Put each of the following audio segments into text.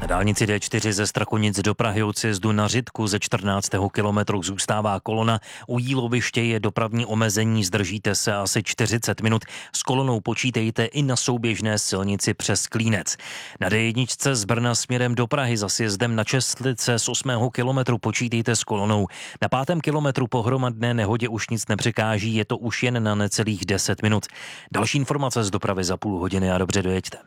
Na dálnici D4 ze Strakonic do Prahy od sjezdu na Řitku ze 14. kilometru zůstává kolona. U Jíloviště je dopravní omezení, zdržíte se asi 40 minut. S kolonou počítejte i na souběžné silnici přes Klínec. Na D1 z Brna směrem do Prahy za sjezdem na Čestlice z 8. kilometru počítejte s kolonou. Na 5. kilometru po hromadné nehodě už nic nepřekáží, je to už jen na necelých 10 minut. Další informace z dopravy za půl hodiny a dobře dojeďte.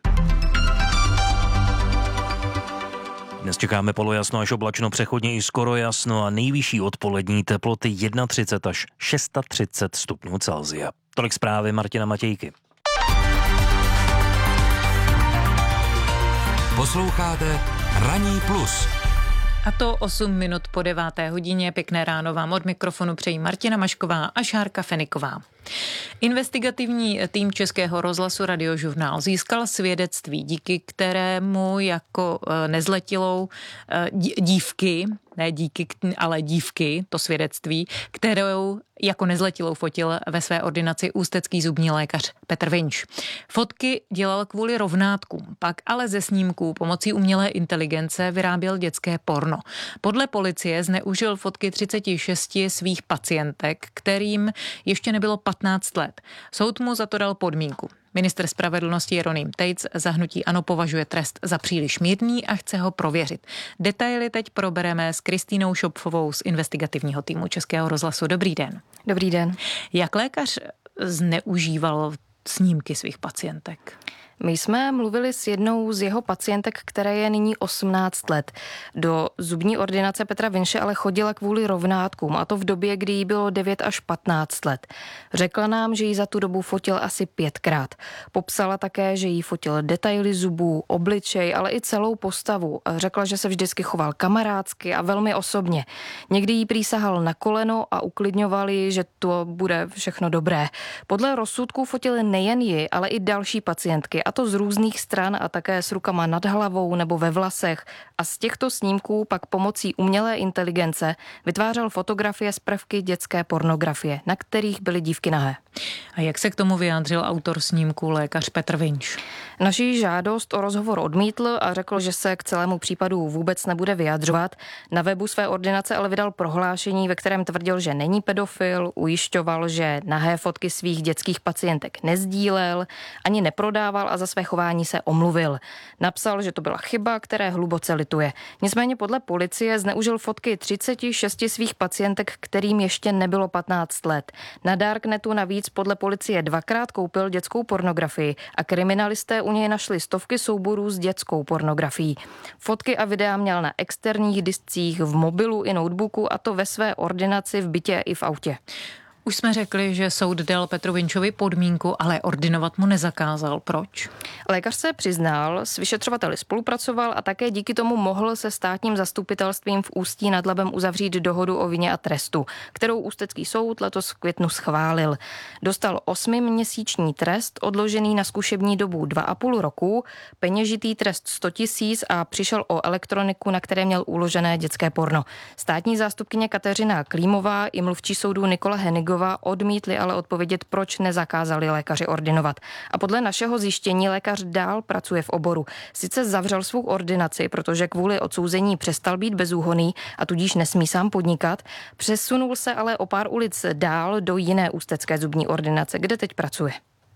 Dnes čekáme polojasno až oblačno, přechodně i skoro jasno a nejvyšší odpolední teploty 31 až 630 stupňů Celsia. Tolik zprávy Martina Matějky. Posloucháte Ranní plus. A to 8 minut po 9. hodině. Pěkné ráno vám od mikrofonu přejí Martina Mašková a Šárka Feniková. Investigativní tým Českého rozhlasu Radiožurnál získal svědectví, díky kterému jako nezletilou dívky, ne díky, ale dívky, to svědectví, kterou jako nezletilou fotil ve své ordinaci ústecký zubní lékař Petr Vinč. Fotky dělal kvůli rovnátkům, pak ale ze snímků pomocí umělé inteligence vyráběl dětské porno. Podle policie zneužil fotky 36 svých pacientek, kterým ještě nebylo 15 let. Soud mu za to dal podmínku. Ministr spravedlnosti Jeroným Tejc za hnutí ANO považuje trest za příliš mírný a chce ho prověřit. Detaily teď probereme s Kristýnou Šopfovou z investigativního týmu Českého rozhlasu. Dobrý den. Dobrý den. Jak lékař zneužíval snímky svých pacientek? My jsme mluvili s jednou z jeho pacientek, které je nyní 18 let. Do zubní ordinace Petra Vinše ale chodila kvůli rovnátkům, a to v době, kdy jí bylo 9 až 15 let. Řekla nám, že jí za tu dobu fotil asi 5krát. Popsala také, že jí fotil detaily zubů, obličej, ale i celou postavu. Řekla, že se vždycky choval kamarádsky a velmi osobně. Někdy jí přísahal na koleno a uklidňoval ji, že to bude všechno dobré. Podle rozsudků fotili nejen ji, ale i další pacientky, a to z různých stran a také s rukama nad hlavou nebo ve vlasech. A z těchto snímků pak pomocí umělé inteligence vytvářel fotografie z prvky dětské pornografie, na kterých byly dívky nahé. A jak se k tomu vyjádřil autor snímku lékař Petr Vinč? Naší žádost o rozhovor odmítl a řekl, že se k celému případu vůbec nebude vyjadřovat. Na webu své ordinace ale vydal prohlášení, ve kterém tvrdil, že není pedofil, ujišťoval, že nahé fotky svých dětských pacientek nezdílel, ani neprodával a za své chování se omluvil. Napsal, že to byla chyba, které hluboce lituje. Nicméně podle policie zneužil fotky 36 svých pacientek, kterým ještě nebylo 15 let. Na Darknetu navíc podle policie 2krát koupil dětskou pornografii a kriminalisté u něj našli stovky souborů s dětskou pornografií. Fotky a videa měl na externích discích, v mobilu i notebooku, a to ve své ordinaci, v bytě i v autě. Už jsme řekli, že soud dal Petru Vinčovi podmínku, ale ordinovat mu nezakázal. Proč? Lékař se přiznal, s vyšetřovateli spolupracoval a také díky tomu mohl se státním zastupitelstvím v Ústí nad Labem uzavřít dohodu o vině a trestu, kterou ústecký soud letos v květnu schválil. Dostal 8měsíční trest, odložený na zkušební dobu 2,5 roku, peněžitý trest 100 000 a přišel o elektroniku, na které měl uložené dětské porno. Státní zástupkyně Kateřina Klímová i mluvčí soudu Nikola Henigová odmítli ale odpovědět, proč nezakázali lékaři ordinovat. A podle našeho zjištění lékař dál pracuje v oboru. Sice zavřel svou ordinaci, protože kvůli odsouzení přestal být bezúhonný a tudíž nesmí sám podnikat, přesunul se ale o pár ulic dál do jiné ústecké zubní ordinace, kde teď pracuje.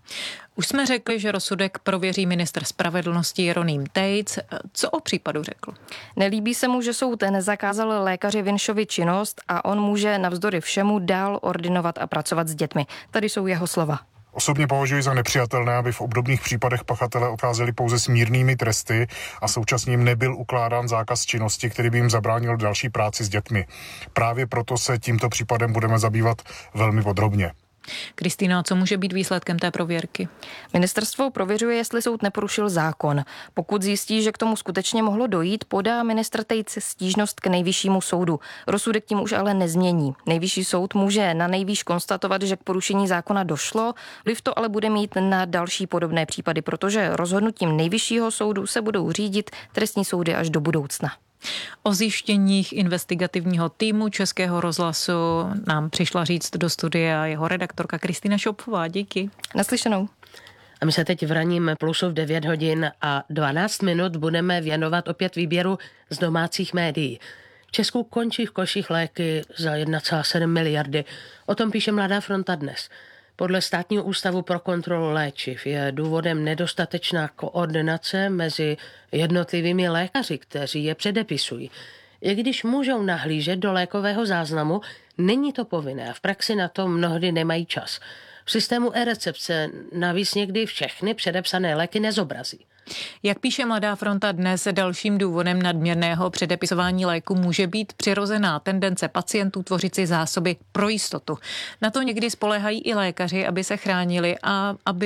Už jsme řekli, že rozsudek prověří ministr spravedlnosti Jeroným Tejc. Co o případu řekl? Nelíbí se mu, že soud nezakázal lékaři Vinšovi činnost a on může navzdory všemu dál ordinovat a pracovat s dětmi. Tady jsou jeho slova. Osobně považuji za nepřijatelné, aby v obdobných případech pachatelé odcházeli pouze s mírnými tresty a současně jim nebyl ukládán zákaz činnosti, který by jim zabránil další práci s dětmi. Právě proto se tímto případem budeme zabývat velmi podrobně. Kristýna, co může být výsledkem té prověrky? Ministerstvo prověřuje, jestli soud neporušil zákon. Pokud zjistí, že k tomu skutečně mohlo dojít, podá ministr Tejc stížnost k nejvyššímu soudu. Rozsudek tím už ale nezmění. Nejvyšší soud může na nejvýš konstatovat, že k porušení zákona došlo, vliv to ale bude mít na další podobné případy, protože rozhodnutím nejvyššího soudu se budou řídit trestní soudy až do budoucna. O zjištěních investigativního týmu Českého rozhlasu nám přišla říct do studia jeho redaktorka Kristýna Šopfová. Díky. Naslyšenou. A my se teď v Ranním Plusu v 9 hodin a 12 minut budeme věnovat opět výběru z domácích médií. V Česku končí v koších léky za 1,7 miliardy. O tom píše Mladá fronta dnes. Podle Státního ústavu pro kontrolu léčiv je důvodem nedostatečná koordinace mezi jednotlivými lékaři, kteří je předepisují. I když můžou nahlížet do lékového záznamu, není to povinné a v praxi na to mnohdy nemají čas. V systému e-recepce navíc někdy všechny předepsané léky nezobrazí. Jak píše Mladá fronta dnes, dalším důvodem nadměrného předepisování léku může být přirozená tendence pacientů tvořit si zásoby pro jistotu. Na to někdy spoléhají i lékaři, aby se chránili a aby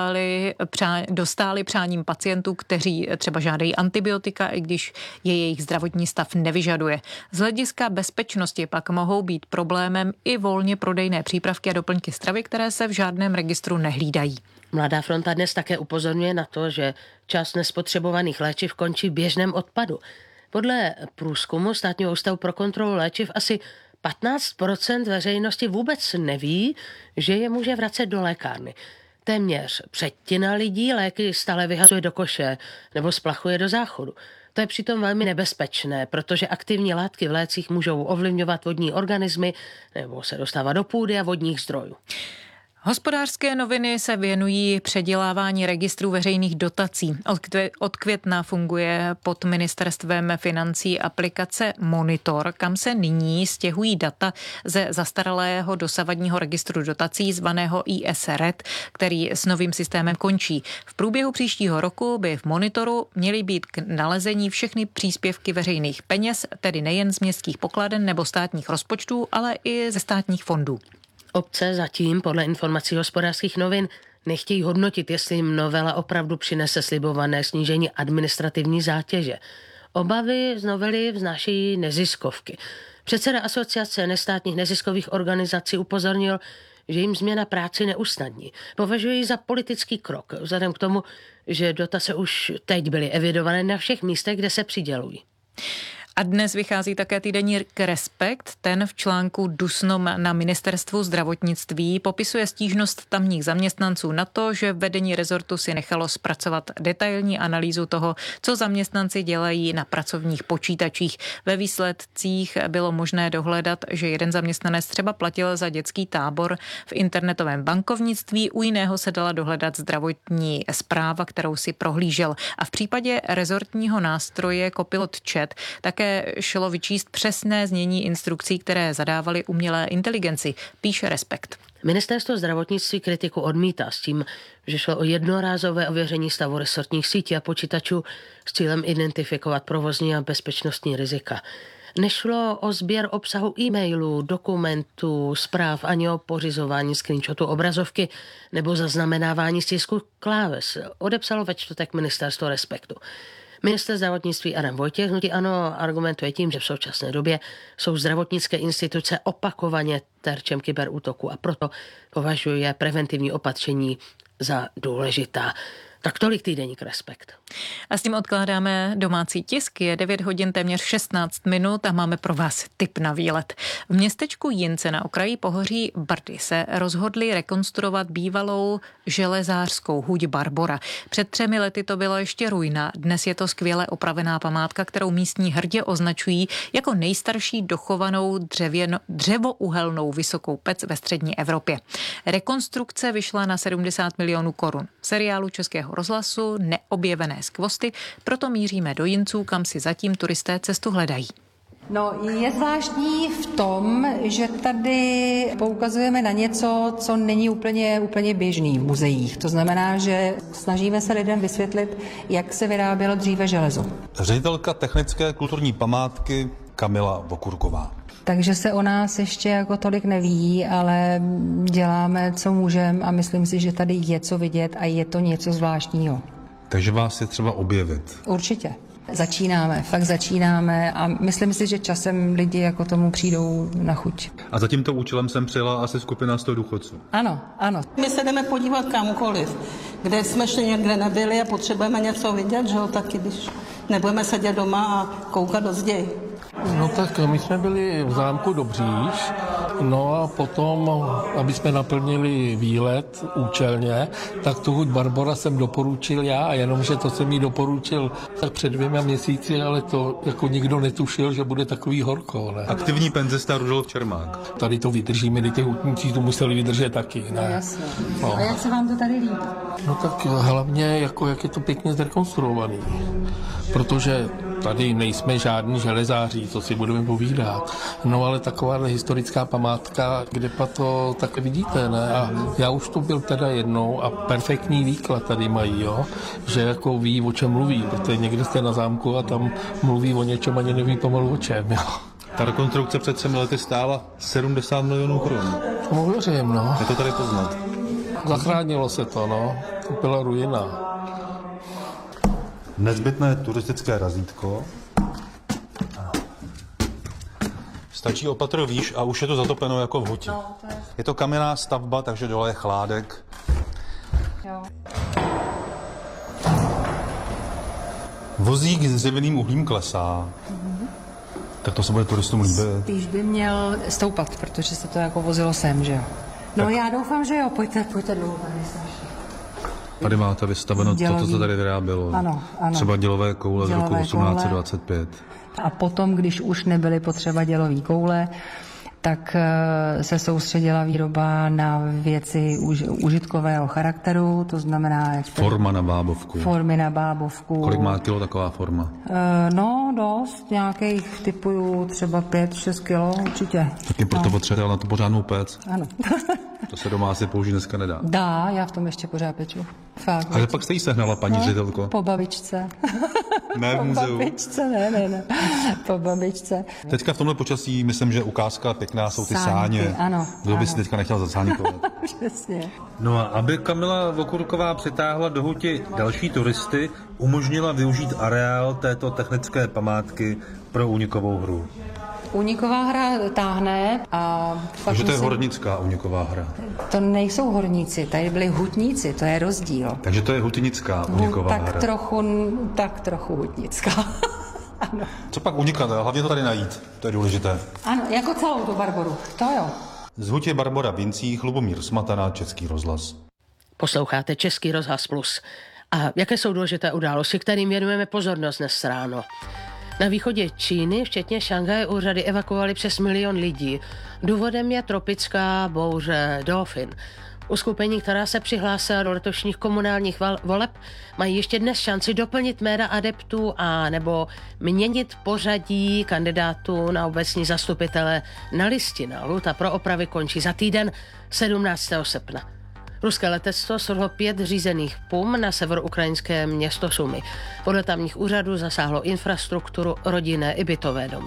dostáli přáním pacientů, kteří třeba žádají antibiotika, i když je jejich zdravotní stav nevyžaduje. Z hlediska bezpečnosti pak mohou být problémem i volně prodejné přípravky a doplňky stravy, které se v žádném registru nehlídají. Mladá fronta dnes také upozorňuje na to, že část nespotřebovaných léčiv končí v běžném odpadu. Podle průzkumu Státního ústavu pro kontrolu léčiv asi 15% veřejnosti vůbec neví, že je může vracet do lékárny. Téměř třetina lidí léky stále vyhazuje do koše nebo splachuje do záchodu. To je přitom velmi nebezpečné, protože aktivní látky v lécích můžou ovlivňovat vodní organismy nebo se dostávat do půdy a vodních zdrojů. Hospodářské noviny se věnují předělávání registrů veřejných dotací. Od května funguje pod ministerstvem financí aplikace Monitor, kam se nyní stěhují data ze zastaralého dosavadního registru dotací zvaného ISRED, který s novým systémem končí. V průběhu příštího roku by v Monitoru měly být k nalezení všechny příspěvky veřejných peněz, tedy nejen z městských pokladen nebo státních rozpočtů, ale i ze státních fondů. Obce zatím, podle informací Hospodářských novin, nechtějí hodnotit, jestli jim novela opravdu přinese slibované snížení administrativní zátěže. Obavy z novely vznášejí neziskovky. Předseda Asociace nestátních neziskových organizací upozornil, že jim změna práci neusnadní. Považují za politický krok, vzhledem k tomu, že dotace už teď byly evidované na všech místech, kde se přidělují. A dnes vychází také týdeník Respekt. Ten v článku Dusnom na ministerstvu zdravotnictví popisuje stížnost tamních zaměstnanců na to, že vedení rezortu si nechalo zpracovat detailní analýzu toho, co zaměstnanci dělají na pracovních počítačích. Ve výsledcích bylo možné dohledat, že jeden zaměstnanec třeba platil za dětský tábor v internetovém bankovnictví, u jiného se dala dohledat zdravotní zpráva, kterou si prohlížel. A v případě rezortního nástroje Copilot Chat také šlo vyčíst přesné znění instrukcí, které zadávaly umělé inteligenci, píše Respekt. Ministerstvo zdravotnictví kritiku odmítá s tím, že šlo o jednorázové ověření stavu resortních sítí a počítačů s cílem identifikovat provozní a bezpečnostní rizika. Nešlo o sběr obsahu e-mailů, dokumentů, zpráv ani o pořizování screenshotu obrazovky nebo zaznamenávání stisku kláves. Odepsalo ve čtvrtek Ministerstvo Respektu. Ministr zdravotnictví Adam Vojtěch hnutí ANO argumentuje tím, že v současné době jsou zdravotnické instituce opakovaně terčem kyberútoku a proto považuje preventivní opatření za důležitá. Tak tolik týdeník Respekt. A s tím odkládáme domácí tisk. Je 9 hodin téměř 16 minut a máme pro vás tip na výlet. V městečku Jince na okraji pohoří Brdy se rozhodli rekonstruovat bývalou železářskou huť Barbora. Před 3 lety to byla ještě ruina. Dnes je to skvěle opravená památka, kterou místní hrdě označují jako nejstarší dochovanou dřevouhelnou vysokou pec ve střední Evropě. Rekonstrukce vyšla na 70 milionů korun. V seriálu Českého rozhlasu Neobjevené skvosty proto míříme do Jinců, kam si zatím turisté cestu hledají. No, je zvláštní v tom, že tady poukazujeme na něco, co není úplně běžný v muzeích. To znamená, že snažíme se lidem vysvětlit, jak se vyrábělo dříve železo. Ředitelka technické kulturní památky Kamila Vokurková. Takže se o nás ještě jako tolik neví, ale děláme, co můžeme a myslím si, že tady je co vidět a je to něco zvláštního. Takže vás je třeba objevit. Určitě. Fakt začínáme a myslím si, že časem lidi jako tomu přijdou na chuť. A za tímto účelem jsem přijela asi skupina 100 důchodců. Ano. My se jdeme podívat kamkoliv, kde jsme ještě někde nebyli a potřebujeme něco vidět, že jo, taky když nebudeme sedět doma a koukat do zdi. No tak my jsme byli v zámku Dobříž No a potom, aby jsme naplnili výlet účelně, tak tu huť Barbora jsem doporučil já, jenomže to jsem jí doporučil tak před 2 měsíci, ale to jako nikdo netušil, že bude takový horko. Ne? Aktivní penzista Rudolf Čermák. Tady to vydržíme, ty hutníci to museli vydržet taky. Ne? Jasně. No. A jak se vám to tady líbí? No tak hlavně, jako jak je to pěkně zrekonstruovaný. Protože tady nejsme žádní železáři, co si budeme povídat. No ale takováhle historická památka, kde pa to také vidíte, ne? A já už tu byl teda jednou a perfektní výklad tady mají, jo? Že jako ví, o čem mluví, protože někde jste na zámku a tam mluví o něčem, ani neví pomalu o čem, jo? Ta rekonstrukce před 7 lety stála 70 milionů korun. Tomu věřím, no. Je to tady poznat. Zachránilo se to, no. To byla ruina. Nezbytné turistické razítko. Stačí opatr výš a už je to zatopeno jako v huti. Je to kamenná stavba, takže dole je chládek. Jo. Vozík s dřevěným uhlím klesá. Tak to se bude turistům líbit. Spíš by měl stoupat, protože se to jako vozilo sem, že jo. No tak. Já doufám, že jo, pojďte dolů. Tady máte vystaveno to, co tady vyrábělo. Ano. Třeba dělové koule z roku 1825. A potom, když už nebyly potřeba dělové koule, tak se soustředila výroba na věci užitkového charakteru, to znamená... Forma na bábovku. Formy na bábovku. Kolik má kilo taková forma? No, dost, nějakých typů třeba 5-6 kilo určitě. Taky proto potřebujete na to pořádnou pec. Ano. To se doma asi použít dneska nedá. Dá, já v tom ještě pořád peču. Fakt. Ale pak jste jí sehnala, paní ředitelko. Po babičce. Ne v muzeu. Po babičce, ne. Po babičce. Teďka v tomhle počasí, myslím, že ukázka pěkná jsou ty sáně. Ano. Kdo by si teďka nechtěl zasáníkovat? Přesně. No a aby Kamila Vokurková přitáhla do huti další turisty, umožnila využít areál této technické památky pro únikovou hru. Úniková hra táhne a... Takže to je hornická úniková hra. To nejsou horníci, tady byli hutníci, to je rozdíl. Takže to je hutnická úniková hra. Tak trochu hutnická. Ano. Co pak unikat? Hlavně to tady najít, to je důležité. Ano, jako celou tu Barboru, to jo. Z hutě Barbora Vincích, Lubomír Smatana, Český rozhlas. Posloucháte Český rozhlas Plus. A jaké jsou důležité události, kterým věnujeme pozornost dnes ráno? Na východě Číny, včetně Šanghaje, úřady evakuovaly přes 1 milion lidí. Důvodem je tropická bouře Dolphin. Uskupení, která se přihlásila do letošních komunálních voleb, mají ještě dnes šanci doplnit jména adeptů a nebo měnit pořadí kandidátů na obecní zastupitele na listinách. Lhůta pro opravy končí za týden 17. srpna. Ruské letectvo svrhlo 5 řízených PUM na severoukrajinské město Sumy. Podle tamních úřadů zasáhlo infrastrukturu, rodinné i bytové domy.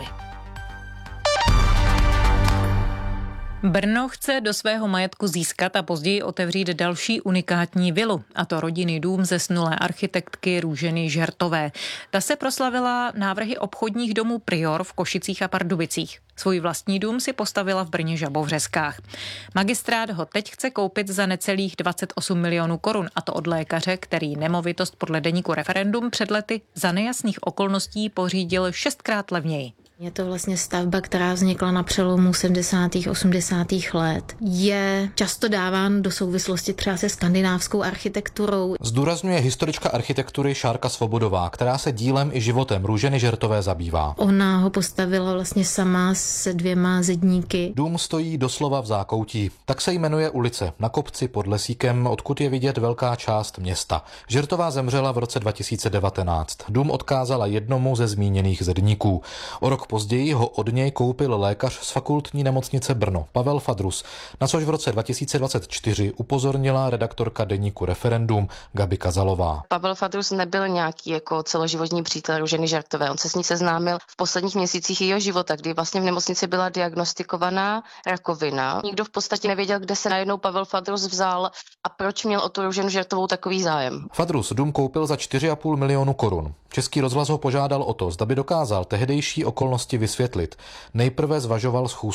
Brno chce do svého majetku získat a později otevřít další unikátní vilu, a to rodinný dům zesnulé architektky Růženy Žertové. Ta se proslavila návrhy obchodních domů Prior v Košicích a Pardubicích. Svůj vlastní dům si postavila v Brně Žabovřeskách. Magistrát ho teď chce koupit za necelých 28 milionů korun, a to od lékaře, který nemovitost podle deníku Referendum před lety za nejasných okolností pořídil 6krát levněji. Je to vlastně stavba, která vznikla na přelomu 70. 80. let. Je často dáván do souvislosti třeba se skandinávskou architekturou. Zdůrazňuje historička architektury Šárka Svobodová, která se dílem i životem Růženy Žertové zabývá. Ona ho postavila vlastně sama se 2 zedníky. Dům stojí doslova v zákoutí. Tak se jmenuje ulice na kopci pod lesíkem, odkud je vidět velká část města. Žertová zemřela v roce 2019. Dům odkázala jednomu ze zmíněných zedníků. O rok později ho od něj koupil lékař z fakultní nemocnice Brno, Pavel Fadrus, na což v roce 2024 upozornila redaktorka deníku Referendum Gabi Kazalová. Pavel Fadrus nebyl nějaký jako celoživotní přítel Růženy Žertové. On se s ní seznámil v posledních měsících jejího života, kdy vlastně v nemocnici byla diagnostikovaná rakovina. Nikdo v podstatě nevěděl, kde se najednou Pavel Fadrus vzal a proč měl o tu Růženu Žertovou takový zájem. Fadrus dům koupil za 4,5 milionu korun. Český rozhlas ho požádal o to, zda by dokázal tehdejší okolnosti vysvětlit. Nejprve zvažoval schůzku.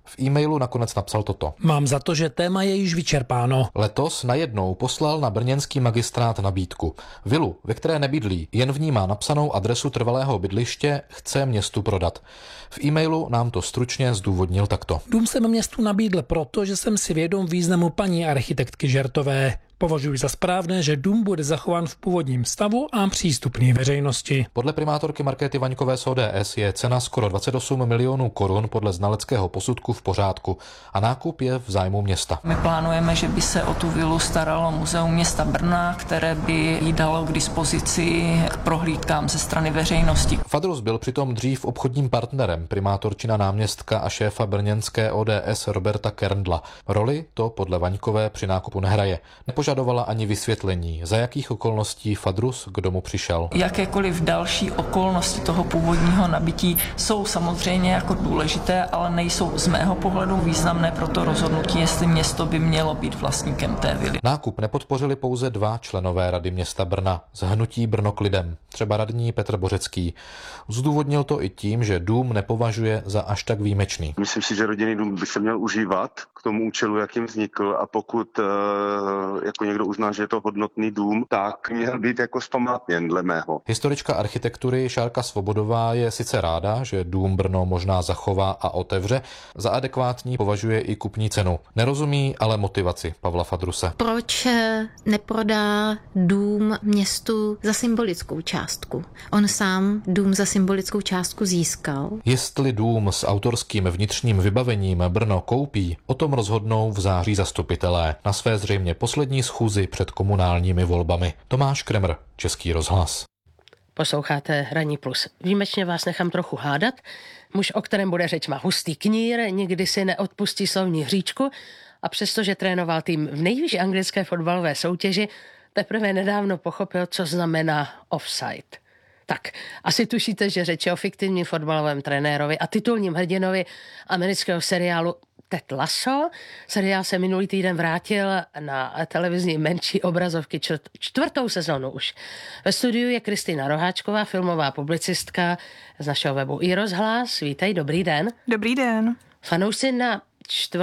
V e-mailu nakonec napsal toto. Mám za to, že téma je již vyčerpáno. Letos najednou poslal na brněnský magistrát nabídku. Vilu, ve které nebydlí, jen v ní má napsanou adresu trvalého bydliště, chce městu prodat. V e-mailu nám to stručně zdůvodnil takto. Dům jsem městu nabídl proto, že jsem si vědom významu paní architektky Žertové. Považuji za správné, že dům bude zachován v původním stavu a přístupný veřejnosti. Podle primátorky Markéty Vaňkové z ODS je cena skoro 28 milionů korun podle znaleckého posudku v pořádku a nákup je v zájmu města. My plánujeme, že by se o tu vilu staralo Muzeum města Brna, které by jí dalo k dispozici k prohlídkám ze strany veřejnosti. Fadrus byl přitom dřív obchodním partnerem primátorčina náměstka a šéfa brněnské ODS Roberta Kerndla. Roli to podle Vaňkové při nákupu nehraje. Nepožadovala ani vysvětlení, za jakých okolností Fadrus k domu přišel. Jakékoliv další okolnosti toho původního nabití jsou samozřejmě jako důležité, ale nejsou z mého pohledu významné pro to rozhodnutí, jestli město by mělo být vlastníkem té vily. Nákup nepodpořili pouze 2 členové Rady města Brna z hnutí Brno k lidem, třeba radní Petr Bořecký. Zdůvodnil to i tím, že dům nepovažuje za až tak výjimečný. Myslím si, že rodinný dům by se měl užívat k tomu účelu, jakým vznikl, a pokud jako někdo uzná, že je to hodnotný dům, tak měl být jako zpamátněn dle mého. Historička architektury Šárka Svobodová je sice ráda, že dům Brno možná zachová a otevře, za adekvátní považuje i kupní cenu. Nerozumí ale motivaci Pavla Fadruse. Proč neprodá dům městu za symbolickou částku? On sám dům za symbolickou částku získal. Jestli dům s autorským vnitřním vybavením Brno koupí, o tom rozhodnou v září zastupitelé na své zřejmě poslední schůzi před komunálními volbami. Tomáš Kremr, Český rozhlas. Posloucháte Ranní plus. Výjimečně vás nechám trochu hádat. Muž, o kterém bude řeč, má hustý knír, nikdy si neodpustí slovní hříčku a přestože trénoval tým v nejvyšší anglické fotbalové soutěži, teprve nedávno pochopil, co znamená offside. Tak, asi tušíte, že řeč je o fiktivním fotbalovém trenérovi a titulním hrdinovi amerického seriálu Ted Lasso. Seriál se minulý týden vrátil na televizní menší obrazovky 4. sezonu už. Ve studiu je Kristýna Roháčková, filmová publicistka z našeho webu iRozhlas. Vítej, dobrý den. Dobrý den. Fanoušci na 4.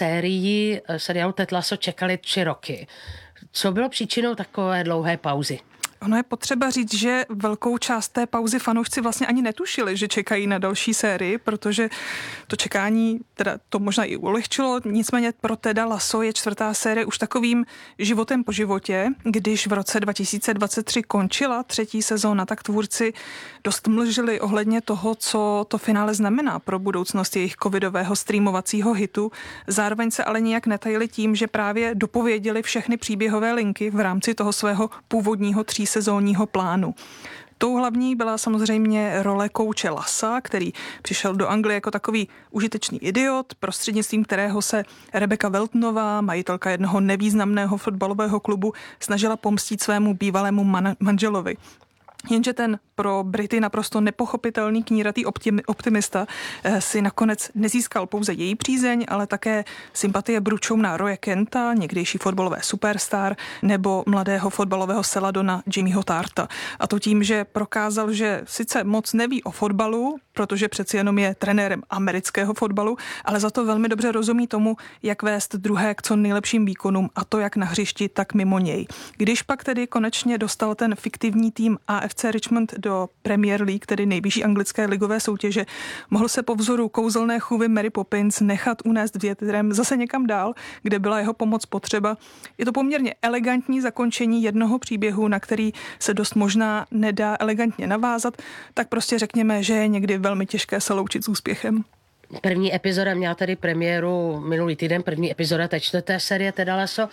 sérii seriálu Ted Lasso čekali 3 roky. Co bylo příčinou takové dlouhé pauzy? Ono je potřeba říct, že velkou část té pauzy fanoušci vlastně ani netušili, že čekají na další sérii, protože to čekání teda to možná i ulehčilo, nicméně pro Teda Lasso je 4. série už takovým životem po životě. Když v roce 2023 končila 3. sezóna, tak tvůrci dost mlžili ohledně toho, co to finále znamená pro budoucnost jejich covidového streamovacího hitu. Zároveň se ale nijak netajili tím, že právě dopověděli všechny příběhové linky v rámci toho svého původního 3sezónního plánu. Tou hlavní byla samozřejmě role kouče Lassa, který přišel do Anglie jako takový užitečný idiot, prostřednictvím kterého se Rebecca Weltonová, majitelka jednoho nevýznamného fotbalového klubu, snažila pomstít svému bývalému manželovi. Jenže ten pro Brity naprosto nepochopitelný kníratý optimista si nakonec nezískal pouze její přízeň, ale také sympatie bručouna Roye Kenta, někdejší fotbalové superstar, nebo mladého fotbalového seladona Jimmyho Tarta. A to tím, že prokázal, že sice moc neví o fotbalu, protože přeci jenom je trenérem amerického fotbalu, ale za to velmi dobře rozumí tomu, jak vést druhé k co nejlepším výkonům, a to jak na hřišti, tak mimo něj. Když pak tedy konečně dostal ten fiktivní tým AFC Richmond do Premier League, tedy nejvyšší anglické ligové soutěže, mohl se po vzoru kouzelné chůvy Mary Poppins nechat unést větrem zase někam dál, kde byla jeho pomoc potřeba. Je to poměrně elegantní zakončení jednoho příběhu, na který se dost možná nedá elegantně navázat, tak prostě řekněme, že je někdy velmi těžké se loučit s úspěchem. První epizoda měla tedy premiéru minulý týden, první epizoda té 4. série Teda Lasso.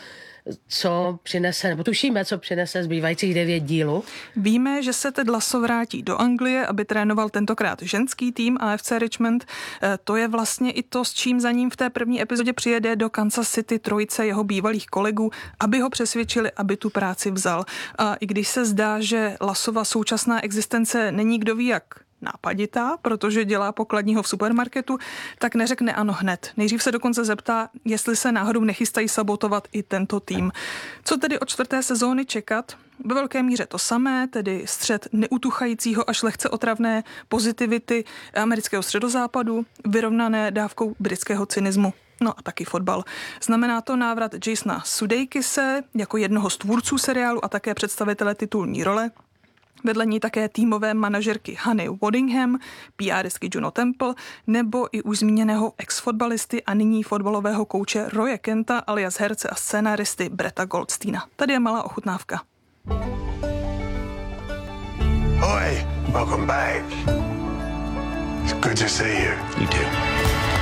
Co přinese, nebo tušíme, co přinese zbývajících 9 dílů? Víme, že se Ted Lasso vrátí do Anglie, aby trénoval tentokrát ženský tým AFC Richmond. To je vlastně i to, s čím za ním v té první epizodě přijede do Kansas City trojice jeho bývalých kolegů, aby ho přesvědčili, aby tu práci vzal. A i když se zdá, že Lassova současná existence není kdo ví jak nápaditá, protože dělá pokladního v supermarketu, tak neřekne ano hned. Nejdřív se dokonce zeptá, jestli se náhodou nechystají sabotovat i tento tým. Co tedy od 4. sezóny čekat? Ve velké míře to samé, tedy střet neutuchajícího až lehce otravné pozitivity amerického středozápadu, vyrovnané dávkou britského cynismu. No a taky fotbal. Znamená to návrat Jasona Sudeikise jako jednoho z tvůrců seriálu a také představitele titulní role. Vedle ní také týmové manažerky Honey Waddingham, PRistky Juno Temple nebo i už zmíněného ex-fotbalisty a nyní fotbalového kouče Roye Kenta alias herce a scénáristy Bretta Goldsteina. Tady je malá ochutnávka. Oi, welcome back. It's good to see you. You too.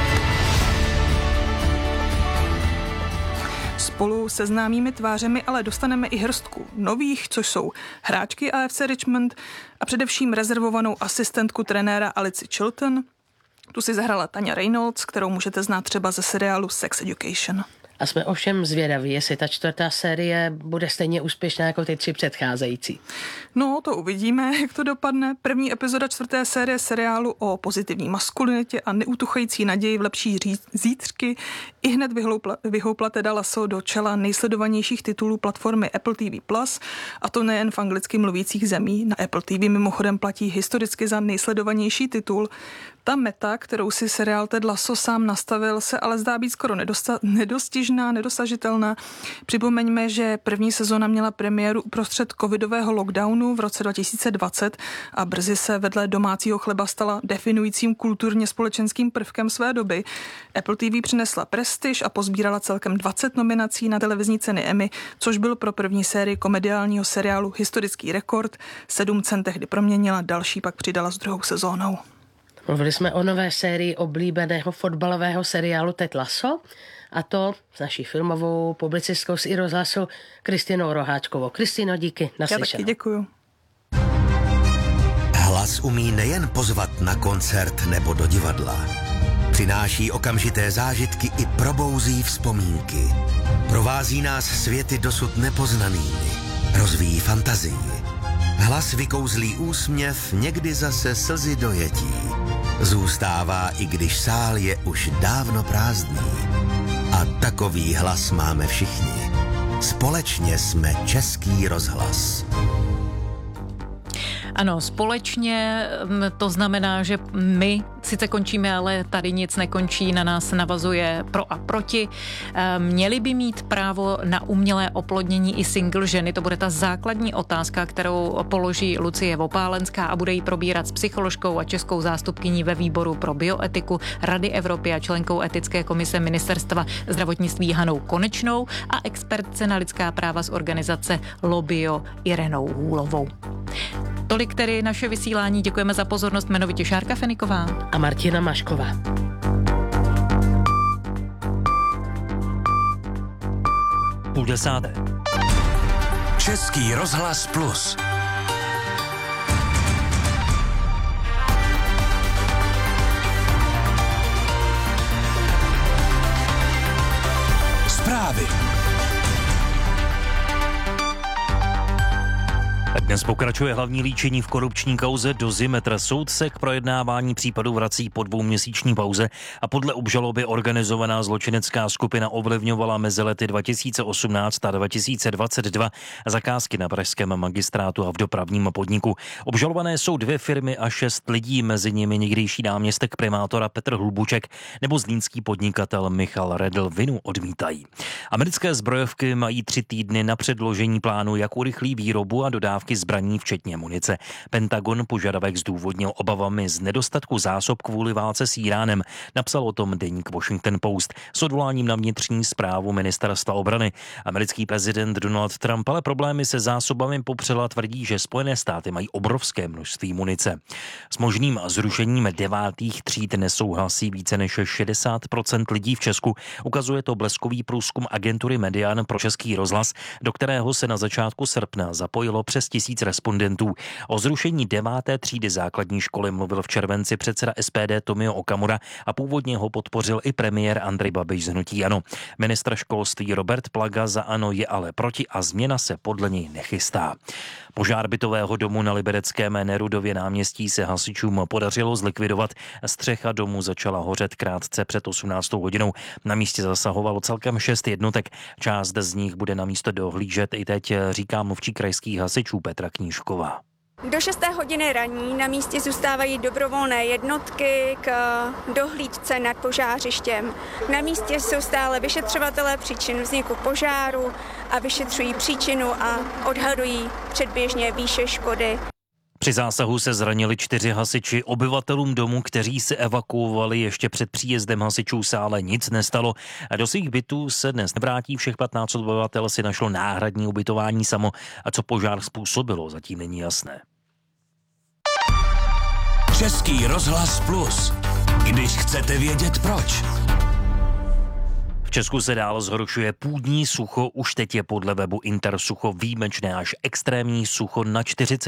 Spolu se známými tvářemi ale dostaneme i hrstku nových, což jsou hráčky AFC Richmond a především rezervovanou asistentku trenéra Alici Chilton. Tu si zahrala Tanya Reynolds, kterou můžete znát třeba ze seriálu Sex Education. A jsme ovšem zvědaví, jestli ta 4. série bude stejně úspěšná jako ty 3 předcházející. No, to uvidíme, jak to dopadne. První epizoda 4. série seriálu o pozitivní maskulinitě a neutuchající naději v lepší zítřky i hned vyhoupla teda Lasso do čela nejsledovanějších titulů platformy Apple TV+, a to nejen v anglicky mluvících zemí. Na Apple TV mimochodem platí historicky za nejsledovanější titul. Ta meta, kterou si seriál Ted Lasso sám nastavil, se ale zdá být skoro nedostižná, nedosažitelná. Připomeňme, že první sezona měla premiéru uprostřed covidového lockdownu v roce 2020 a brzy se vedle domácího chleba stala definujícím kulturně společenským prvkem své doby. Apple TV přinesla prestiž a pozbírala celkem 20 nominací na televizní ceny Emmy, což byl pro první sérii komediálního seriálu historický rekord. 7 cen tehdy proměnila, další pak přidala s druhou sezónou. Mluvili jsme o nové sérii oblíbeného fotbalového seriálu Ted Lasso, a to s naší filmovou publicistkou z iRozhlasu Kristinou Roháčkovou. Kristino, díky, naslyšenou. Já taky děkuju. Hlas umí nejen pozvat na koncert nebo do divadla. Přináší okamžité zážitky i probouzí vzpomínky. Provází nás světy dosud nepoznanými. Rozvíjí fantazii. Hlas vykouzlí úsměv, někdy zase slzy dojetí. Zůstává, i když sál je už dávno prázdný. A takový hlas máme všichni. Společně jsme Český rozhlas. Ano, společně to znamená, že my sice končíme, ale tady nic nekončí, na nás navazuje pro a proti. Měli by mít právo na umělé oplodnění i single ženy? To bude ta základní otázka, kterou položí Lucie Vopálenská a bude ji probírat s psycholožkou a českou zástupkyní ve výboru pro bioetiku Rady Evropy a členkou etické komise Ministerstva zdravotnictví Hanou Konečnou a expertce na lidská práva z organizace Lobbio Irenou Hůlovou. Tolik tedy naše vysílání. Děkujeme za pozornost, jmenovitě Šárka Feniková a Martina Mašková. Půl desáté. Český rozhlas Plus. Zprávy. Dnes pokračuje hlavní líčení v korupční kauze Dozimetr. Soud se k projednávání případu vrací po 2měsíční pauze a podle obžaloby organizovaná zločinecká skupina ovlivňovala mezi lety 2018 a 2022 zakázky na pražském magistrátu a v dopravním podniku. Obžalované jsou 2 firmy a 6 lidí, mezi nimi někdejší náměstek primátora Petr Hlubuček nebo zlínský podnikatel Michal Redl. Vinu odmítají. Americké zbrojovky mají 3 týdny na předložení plánu, jak urychlí výrobu a dodávky zbraní, včetně munice. Pentagon požadavek zdůvodnil obavami z nedostatku zásob kvůli válce s Íránem. Napsal o tom deník Washington Post s odvoláním na vnitřní správu ministerstva obrany. Americký prezident Donald Trump ale problémy se zásobami popřel a tvrdí, že Spojené státy mají obrovské množství munice. S možným zrušením 9. tříd nesouhlasí více než 60% lidí v Česku. Ukazuje to bleskový průzkum agentury Median pro Český rozhlas, do kterého se na začátku srpna zapojilo přes 1000 respondentů. O zrušení 9. třídy základní školy mluvil v červenci předseda SPD Tomio Okamura a původně ho podpořil i premiér Andrej Babiš z hnutí ANO. Ministr školství Robert Plaga za ANO je ale proti a změna se podle něj nechystá. Požár bytového domu na libereckém Nerudově náměstí se hasičům podařilo zlikvidovat. Střecha domu začala hořet krátce před 18. hodinou. Na místě zasahovalo celkem 6 jednotek. Část z nich bude na místo dohlížet i teď, říká mluvčí krajských hasičů Petra Knížková. Do 6. hodiny raní na místě zůstávají dobrovolné jednotky k dohlídce nad požářištěm. Na místě jsou stále vyšetřovatelé příčin vzniku požáru a vyšetřují příčinu a odhadují předběžně výše škody. Při zásahu se zranili 4 hasiči. Obyvatelům domu, kteří se evakuovali ještě před příjezdem hasičů, se ale nic nestalo. Do svých bytů se dnes nevrátí. Všech 15 obyvatel si našlo náhradní ubytování samo. A co požár způsobilo, zatím není jasné. Český rozhlas Plus. Když chcete vědět proč. V Česku se dál zhoršuje půdní sucho, už teď je podle webu Intersucho výjimečné až extrémní sucho na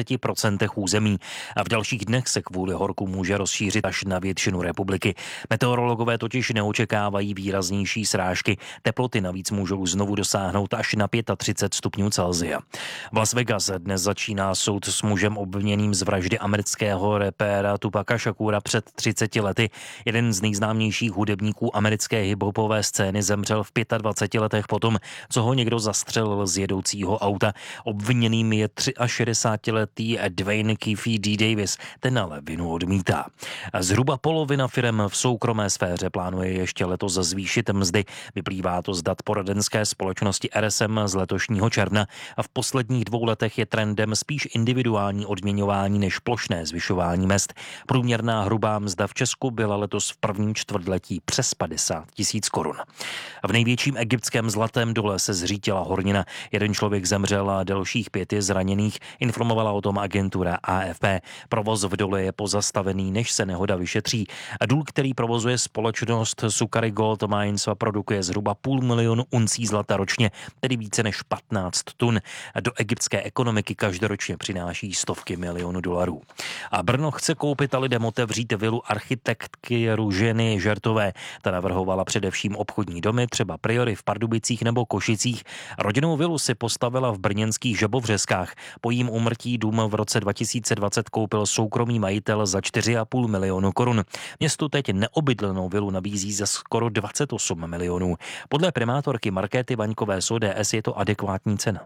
40% území a v dalších dnech se kvůli horku může rozšířit až na většinu republiky. Meteorologové totiž neočekávají výraznější srážky, teploty navíc můžou znovu dosáhnout až na 35 stupňů Celsia. V Las Vegas dnes začíná soud s mužem obviněným z vraždy amerického rapéra Tupaca Shakura před 30 lety. Jeden z nejznámějších hudebníků americké hiphopové scény zemřel v 25 letech potom, co ho někdo zastřelil z jedoucího auta. Obviněným je 63letý Dwayne Keefe D. Davis. Ten ale vinu odmítá. Zhruba polovina firem v soukromé sféře plánuje ještě letos zvýšit mzdy. Vyplývá to z dat poradenské společnosti RSM z letošního června a v posledních 2 letech je trendem spíš individuální odměňování než plošné zvyšování mezd. Průměrná hrubá mzda v Česku byla letos v prvním čtvrtletí přes 50 000 korun. V největším egyptském Zlatém dole se zřítila hornina. Jeden člověk zemřel a dalších 5 je zraněných, informovala o tom agentura AFP. Provoz v dole je pozastavený, než se nehoda vyšetří. Důl, který provozuje společnost Sukari Gold Mines, produkuje zhruba 500 000 uncí zlata ročně, tedy více než 15 tun. Do egyptské ekonomiky každoročně přináší stovky milionů dolarů. A Brno chce koupit a lidem otevřít vilu architektky Růženy Žertové. Ta navrhovala především obchodní domy, třeba Priory v Pardubicích nebo Košicích. Rodinnou vilu si postavila v brněnských Žabovřeskách. Po jím úmrtí dům v roce 2020 koupil soukromý majitel za 4,5 milionu korun. Městu teď neobydlenou vilu nabízí za skoro 28 milionů. Podle primátorky Markéty Vaňkové z ODS je to adekvátní cena.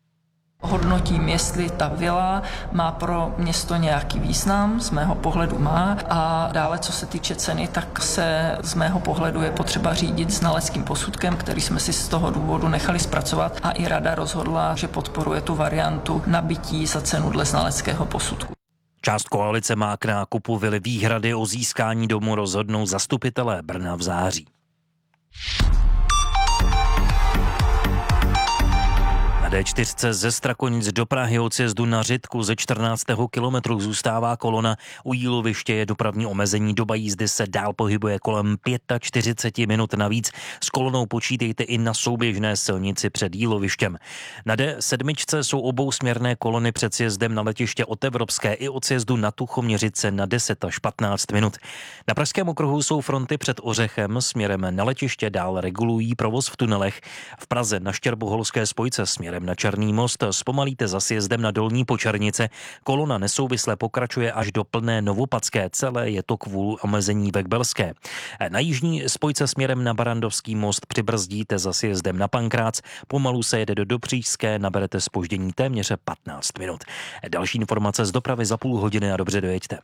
Hodnotím, jestli ta vila má pro město nějaký význam, z mého pohledu má, a dále, co se týče ceny, tak se z mého pohledu je potřeba řídit znaleckým posudkem, který jsme si z toho důvodu nechali zpracovat, a i rada rozhodla, že podporuje tu variantu nabití za cenu dle znaleckého posudku. Část koalice má k nákupu vily výhrady, o získání domu rozhodnou zastupitelé Brna v září. Na D4 ze Strakonic do Prahy od sjezdu na Řitku ze 14. kilometru zůstává kolona. U jíloviště je dopravní omezení, doba jízdy se dál pohybuje kolem 45 minut navíc. S kolonou počítejte i na souběžné silnici před jílovištěm. Na D7 jsou obousměrné kolony před sjezdem na letiště od Evropské i od sjezdu na Tuchoměřice na 10 až 15 minut. Na pražském okruhu jsou fronty před Ořechem směrem na letiště, dál regulují provoz v tunelech. V Praze na Štěrboholské spojce směrem na Černý most zpomalíte za sjezdem na Dolní Počernice. Kolona nesouvisle pokračuje až do Plné Novopadské, celé je to kvůli omezení ve Kbelské. Na jižní spojce směrem na Barandovský most přibrzdíte za sjezdem na Pankrác, pomalu se jede do Dobřížské, naberete zpoždění téměř 15 minut. Další informace z dopravy za půl hodiny a dobře dojeďte.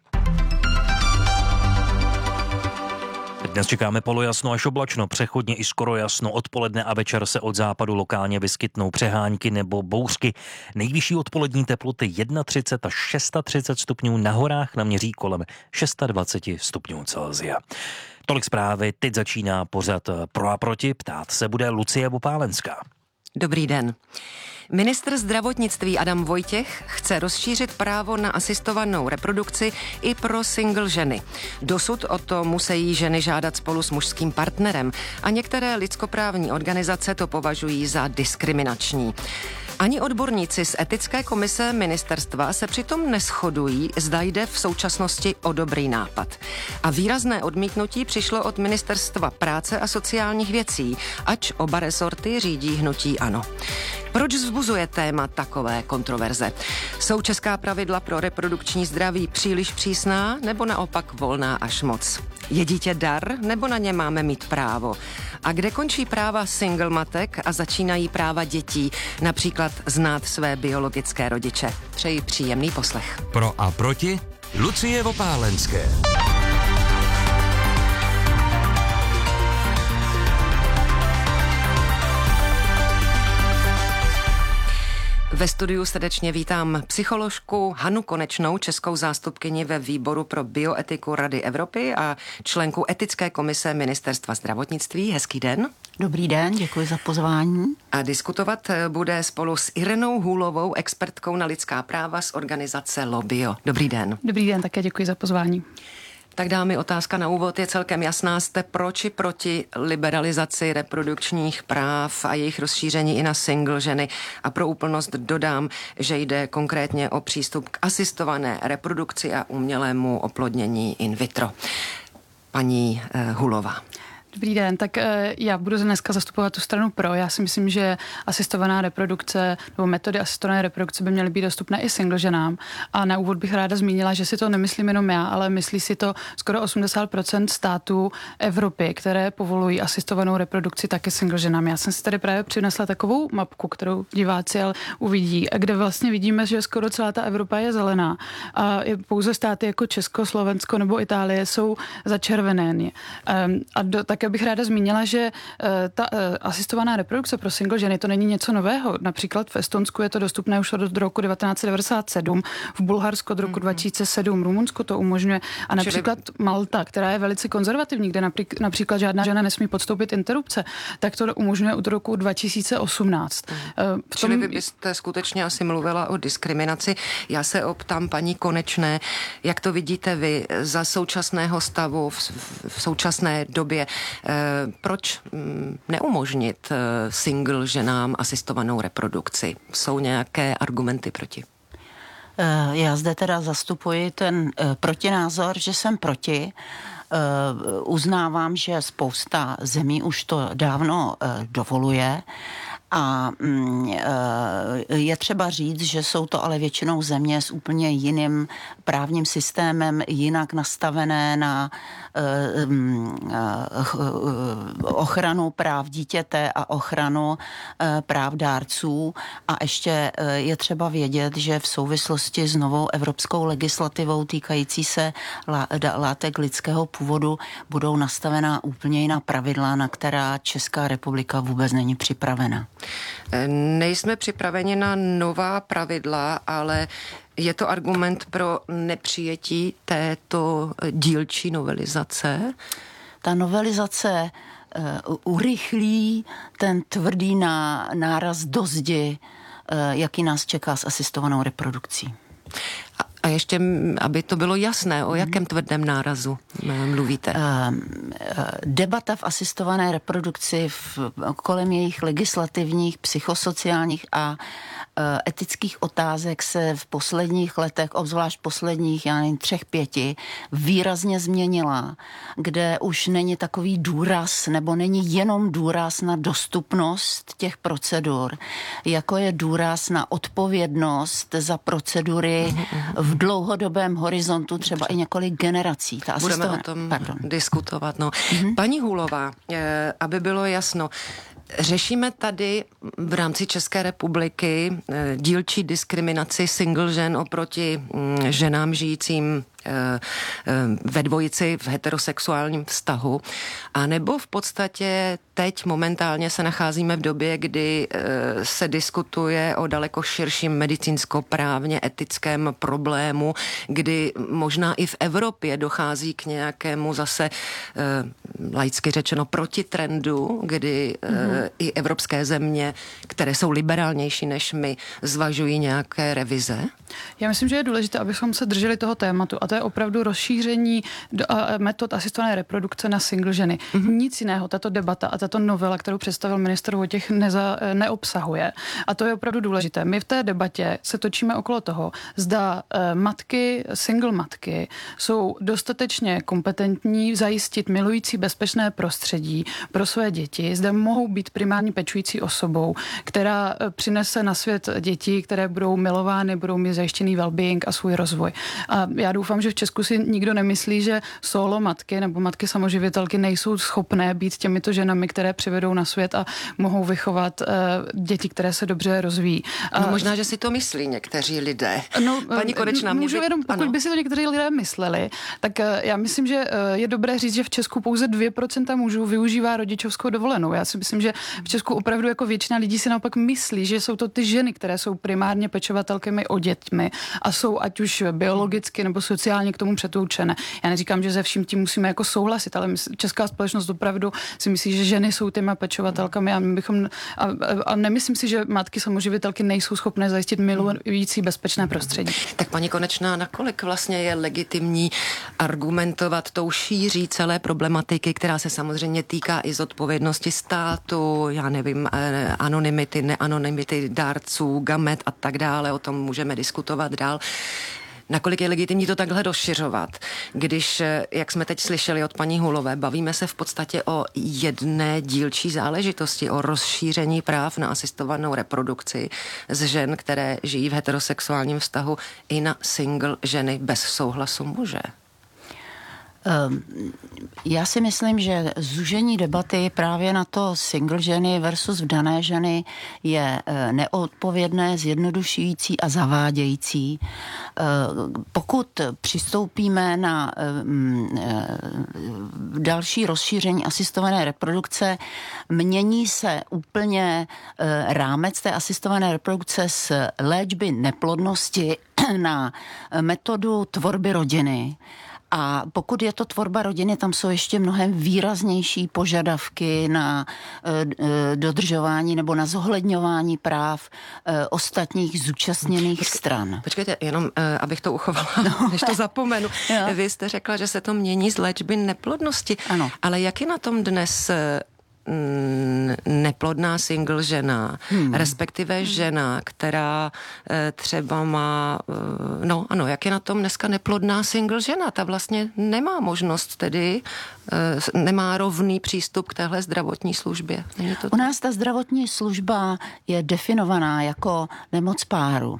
Dnes čekáme polojasno až oblačno, přechodně i skoro jasno. Odpoledne a večer se od západu lokálně vyskytnou přehánky nebo bouřky. Nejvyšší odpolední teploty 31 až 36 stupňů, na horách naměří kolem 26 stupňů Celsia. Tolik zprávy, teď začíná pořad Pro a proti, ptát se bude Lucie Opálenská. Dobrý den. Ministr zdravotnictví Adam Vojtěch chce rozšířit právo na asistovanou reprodukci i pro single ženy. Dosud o to musí ženy žádat spolu s mužským partnerem a některé lidskoprávní organizace to považují za diskriminační. Ani odborníci z etické komise ministerstva se přitom neshodují, zda jde v současnosti o dobrý nápad. A výrazné odmítnutí přišlo od Ministerstva práce a sociálních věcí, ač oba rezorty řídí hnutí ANO. Proč vzbuzuje téma takové kontroverze? Jsou česká pravidla pro reprodukční zdraví příliš přísná nebo naopak volná až moc? Je dítě dar nebo na ně máme mít právo? A kde končí práva single matek a začínají práva dětí, například znát své biologické rodiče? Přeji příjemný poslech. Pro a proti Lucie Opálenské. Ve studiu srdečně vítám psycholožku Hanu Konečnou, českou zástupkyni ve výboru pro bioetiku Rady Evropy a členku etické komise Ministerstva zdravotnictví. Hezký den. Dobrý den, děkuji za pozvání. A diskutovat bude spolu s Irenou Hůlovou, expertkou na lidská práva z organizace Lobio. Dobrý den. Dobrý den, také děkuji za pozvání. Tak dámy, otázka na úvod je celkem jasná. Jste pro či proti liberalizaci reprodukčních práv a jejich rozšíření i na single ženy? A pro úplnost dodám, že jde konkrétně o přístup k asistované reprodukci a umělému oplodnění in vitro. Paní Hulová. Dobrý den, tak já budu dneska zastupovat tu stranu pro. Já si myslím, že asistovaná reprodukce nebo metody asistované reprodukce by měly být dostupné i single ženám. A na úvod bych ráda zmínila, že si to nemyslím jenom já, ale myslí si to skoro 80% států Evropy, které povolují asistovanou reprodukci taky single ženám. Já jsem si tady právě přinesla takovou mapku, kterou diváci uvidí, kde vlastně vidíme, že skoro celá ta Evropa je zelená. A pouze státy jako Česko, Slovensko nebo Itálie jsou začervené. Také bych ráda zmínila, že ta asistovaná reprodukce pro single ženy to není něco nového. Například v Estonsku je to dostupné už od roku 1997, v Bulharsku od roku 2007, Rumunsko to umožňuje a například Malta, která je velice konzervativní, kde například žádná žena nesmí podstoupit interrupce, tak to umožňuje od roku 2018. Čili vy byste skutečně asi mluvila o diskriminaci. Já se optám paní Konečné, jak to vidíte vy za současného stavu v současné době? Proč neumožnit single ženám asistovanou reprodukci? Jsou nějaké argumenty proti? Já zde teda zastupuji ten protinázor, že jsem proti. Uznávám, že spousta zemí už to dávno dovoluje. A je třeba říct, že jsou to ale většinou země s úplně jiným právním systémem, jinak nastavené na ochranu práv dítěte a ochranu práv dárců. A ještě je třeba vědět, že v souvislosti s novou evropskou legislativou týkající se látek lidského původu budou nastavená úplně jiná pravidla, na která Česká republika vůbec není připravena. Nejsme připraveni na nová pravidla, ale je to argument pro nepřijetí této dílčí novelizace? Ta novelizace urychlí ten tvrdý náraz do zdi, jaký nás čeká s asistovanou reprodukcí. A ještě, aby to bylo jasné, o jakém tvrdém nárazu mluvíte? Debata v asistované reprodukci kolem jejich legislativních, psychosociálních a etických otázek se v posledních letech, obzvlášť posledních, 3-5, výrazně změnila, kde už není takový důraz, nebo není jenom důraz na dostupnost těch procedur, jako je důraz na odpovědnost za procedury v dlouhodobém horizontu, třeba i několik generací. Budeme o tom diskutovat. No. Paní Hůlová, aby bylo jasno, řešíme tady v rámci České republiky dílčí diskriminaci single žen oproti ženám žijícím ve dvojici v heterosexuálním vztahu, a nebo v podstatě teď momentálně se nacházíme v době, kdy se diskutuje o daleko širším medicínsko-právně etickém problému, kdy možná i v Evropě dochází k nějakému zase laicky řečeno protitrendu, kdy i evropské země, které jsou liberálnější než my, zvažují nějaké revize? Já myslím, že je důležité, abychom se drželi toho tématu, a to je opravdu rozšíření metod asistované reprodukce na single ženy. Nic jiného tato debata a tato novela, kterou představil ministr Vojtěch, neobsahuje. A to je opravdu důležité. My v té debatě se točíme okolo toho, zda matky, single matky jsou dostatečně kompetentní zajistit milující bezpečné prostředí pro své děti, zda mohou být primární pečující osobou, která přinese na svět děti, které budou milovány, budou mít zajištěný well-being a svůj rozvoj. A já doufám, že v Česku si nikdo nemyslí, že solo matky nebo matky samoživitelky nejsou schopné být těmito ženami, které přivedou na svět a mohou vychovat děti, které se dobře rozvíjí. No, možná, že si to myslí někteří lidé. Paní Konečná, pokud by si to někteří lidé mysleli, tak já myslím, že je dobré říct, že v Česku pouze 2% mužů využívá rodičovskou dovolenou. Já si myslím, že v Česku opravdu jako většina lidí si naopak myslí, že jsou to ty ženy, které jsou primárně pečovatelkami o dětmi a jsou ať už biologicky nebo sociálně k tomu předurčené. Já neříkám, že ze vším tím musíme jako souhlasit, ale česká společnost opravdu si myslí, že ženy jsou těma pečovatelkami a nemyslím si, že matky samoživitelky nejsou schopné zajistit milující bezpečné prostředí. Tak paní Konečná, nakolik vlastně je legitimní argumentovat tou šíří celé problematiky, která se samozřejmě týká i zodpovědnosti státu, já nevím, anonymity, neanonymity dárců, gamet a tak dále, o tom můžeme diskutovat dál. Nakolik je legitimní to takhle rozšiřovat, když, jak jsme teď slyšeli od paní Hulové, bavíme se v podstatě o jedné dílčí záležitosti, o rozšíření práv na asistovanou reprodukci z žen, které žijí v heterosexuálním vztahu, i na single ženy bez souhlasu muže. Já si myslím, že zúžení debaty právě na to single ženy versus vdané ženy je neodpovědné, zjednodušující a zavádějící. Pokud přistoupíme na další rozšíření asistované reprodukce, mění se úplně rámec té asistované reprodukce z léčby neplodnosti na metodu tvorby rodiny. A pokud je to tvorba rodiny, tam jsou ještě mnohem výraznější požadavky na dodržování nebo na zohledňování práv ostatních zúčastněných stran. Počkejte, jenom abych to uchovala, než to zapomenu. Vy jste řekla, že se to mění z léčby neplodnosti. Ano. Ale jak je na tom dnes neplodná single žena, respektive žena, která třeba má, jak je na tom dneska neplodná single žena? Ta vlastně nemá možnost tedy, nemá rovný přístup k téhle zdravotní službě. Není to U nás ta zdravotní služba je definovaná jako nemoc páru.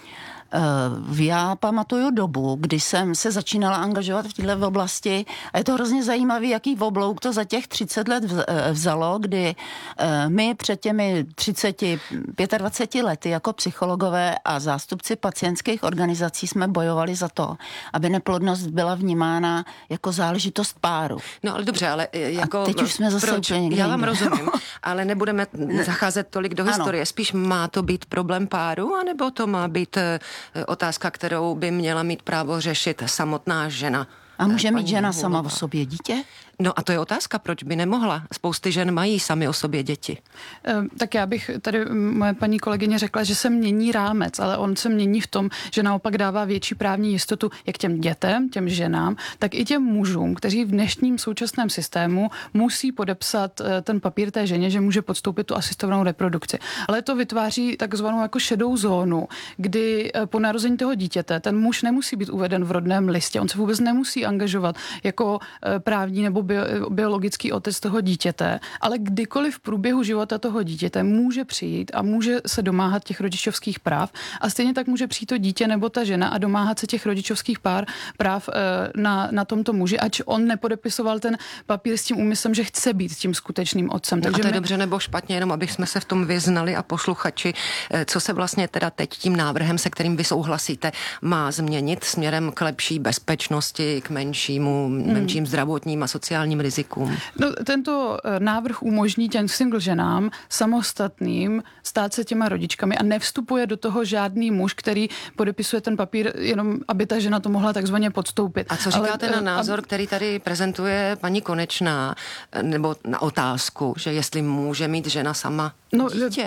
Já pamatuju dobu, kdy jsem se začínala angažovat v této oblasti a je to hrozně zajímavý, jaký oblouk to za těch 30 let vzalo, kdy my před těmi 25 lety jako psychologové a zástupci pacientských organizací jsme bojovali za to, aby neplodnost byla vnímána jako záležitost páru. No ale dobře, ale jako... A teď už jsme zase úplně Já vám rozumím, ale nebudeme zacházet tolik do historie. Spíš má to být problém páru, anebo to má být otázka, kterou by měla mít právo řešit samotná žena? A může mít žena sama o sobě dítě? No a to je otázka, proč by nemohla? Spousty žen mají sami o sobě děti. Tak já bych tady moje paní kolegyně řekla, že se mění rámec, ale on se mění v tom, že naopak dává větší právní jistotu jak těm dětem, těm ženám, tak i těm mužům, kteří v dnešním současném systému musí podepsat ten papír té ženě, že může podstoupit tu asistovanou reprodukci. Ale to vytváří takzvanou jako šedou zónu, kdy po narození toho dítěte ten muž nemusí být uveden v rodném listě, on se vůbec nemusí angažovat jako právní nebo biologický otec toho dítěte, ale kdykoliv v průběhu života toho dítěte může přijít a může se domáhat těch rodičovských práv a stejně tak může přijít to dítě nebo ta žena a domáhat se těch rodičovských práv na tomto muži, ač on nepodepisoval ten papír s tím úmyslem, že chce být tím skutečným otcem. Takže a to je dobře nebo špatně, jenom abych jsme se v tom vyznali a posluchači, co se vlastně teda teď tím návrhem, se kterým vy souhlasíte, má změnit směrem k lepší bezpečnosti, k menším zdravotním a sociálním rizikům. No, tento návrh umožní těm single ženám samostatným stát se těma rodičkami a nevstupuje do toho žádný muž, který podepisuje ten papír jenom, aby ta žena to mohla takzvaně podstoupit. A co říkáte na názor, který tady prezentuje paní Konečná, nebo na otázku, že jestli může mít žena sama dítě?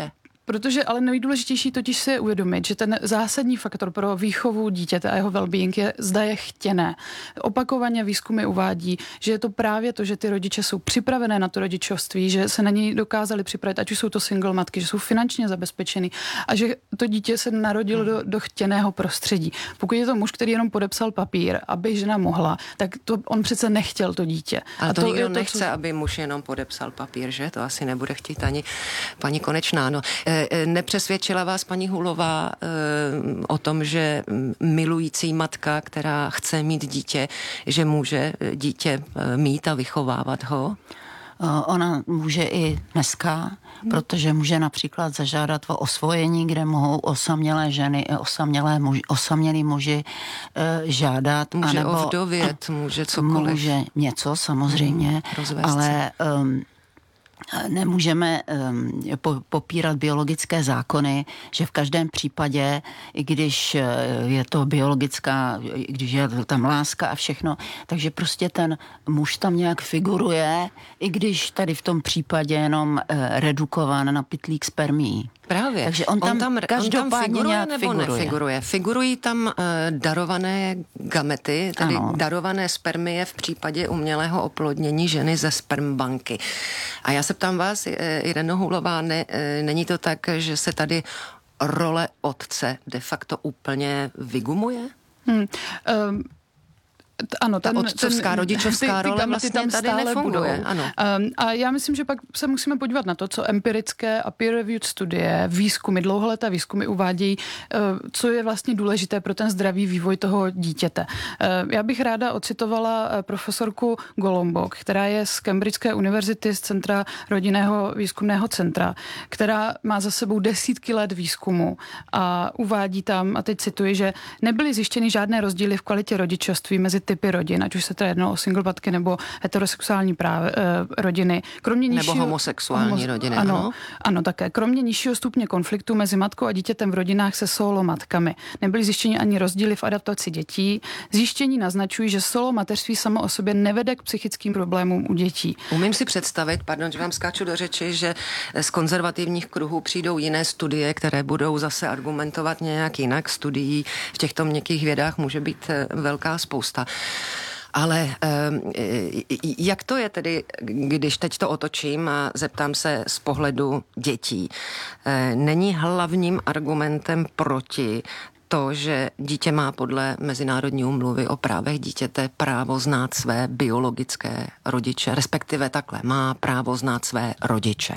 Protože ale nejdůležitější totiž si je uvědomit, že ten zásadní faktor pro výchovu dítěte a jeho well-being je, zda je chtěné. Opakovaně výzkumy uvádí, že je to právě to, že ty rodiče jsou připravené na to rodičovství, že se na něj dokázali připravit, ať už jsou to single matky, že jsou finančně zabezpečený a že to dítě se narodilo do chtěného prostředí. Pokud je to muž, který jenom podepsal papír, aby žena mohla, tak to on přece nechtěl to dítě. A to nikdo nechce, aby muž jenom podepsal papír, že? To asi nebude chtít ani paní Konečná. No, nepřesvědčila vás paní Hulová o tom, že milující matka, která chce mít dítě, že může dítě mít a vychovávat ho? Ona může i dneska, protože může například zažádat o osvojení, kde mohou osamělé ženy i osamělí muži žádat. Může ovdovět, může cokoliv. Může něco samozřejmě, ale nemůžeme popírat biologické zákony, že v každém případě, i když je to biologická, když je tam láska a všechno, takže prostě ten muž tam nějak figuruje, i když tady v tom případě jenom redukován na pytlík spermií. Právě. Takže on tam každopádně figuruje nebo nefiguruje? Figurují tam darované gamety, tedy darované spermie v případě umělého oplodnění ženy ze spermbanky. A já se ptám vás, Ireno Hulová, není to tak, že se tady role otce de facto úplně vygumuje? Ano, ta otcovská, rodičovská role vlastně tam tady nefunguje. Ano. A já myslím, že pak se musíme podívat na to, co empirické a peer-reviewed studie, výzkumy, dlouholeté výzkumy uvádějí, co je vlastně důležité pro ten zdravý vývoj toho dítěte. Já bych ráda ocitovala profesorku Golombok, která je z Cambridgeské univerzity, z Centra rodinného výzkumného centra, která má za sebou desítky let výzkumu a uvádí tam, a teď cituji, že nebyly zjištěny žádné rozdíly v kvalitě rodičovství mezi typy rodin, ať už se teda jednalo o single matky nebo heterosexuální rodiny. Kromě nebo homosexuální rodiny. Ano, také. Kromě nižšího stupně konfliktu mezi matkou a dítětem v rodinách se solo matkami. Nebyly zjištěny ani rozdíly v adaptaci dětí. Zjištění naznačují, že solo mateřství samo o sobě nevede k psychickým problémům u dětí. Umím si představit, pardon, že vám skáču do řeči, že z konzervativních kruhů přijdou jiné studie, které budou zase argumentovat nějak jinak. Studií v těchto měkkých vědách může být velká spousta. Ale jak to je tedy, když teď to otočím a zeptám se z pohledu dětí? Není hlavním argumentem proti to, že dítě má podle Mezinárodní úmluvy o právech dítěte právo znát své biologické rodiče, respektive takhle, má právo znát své rodiče.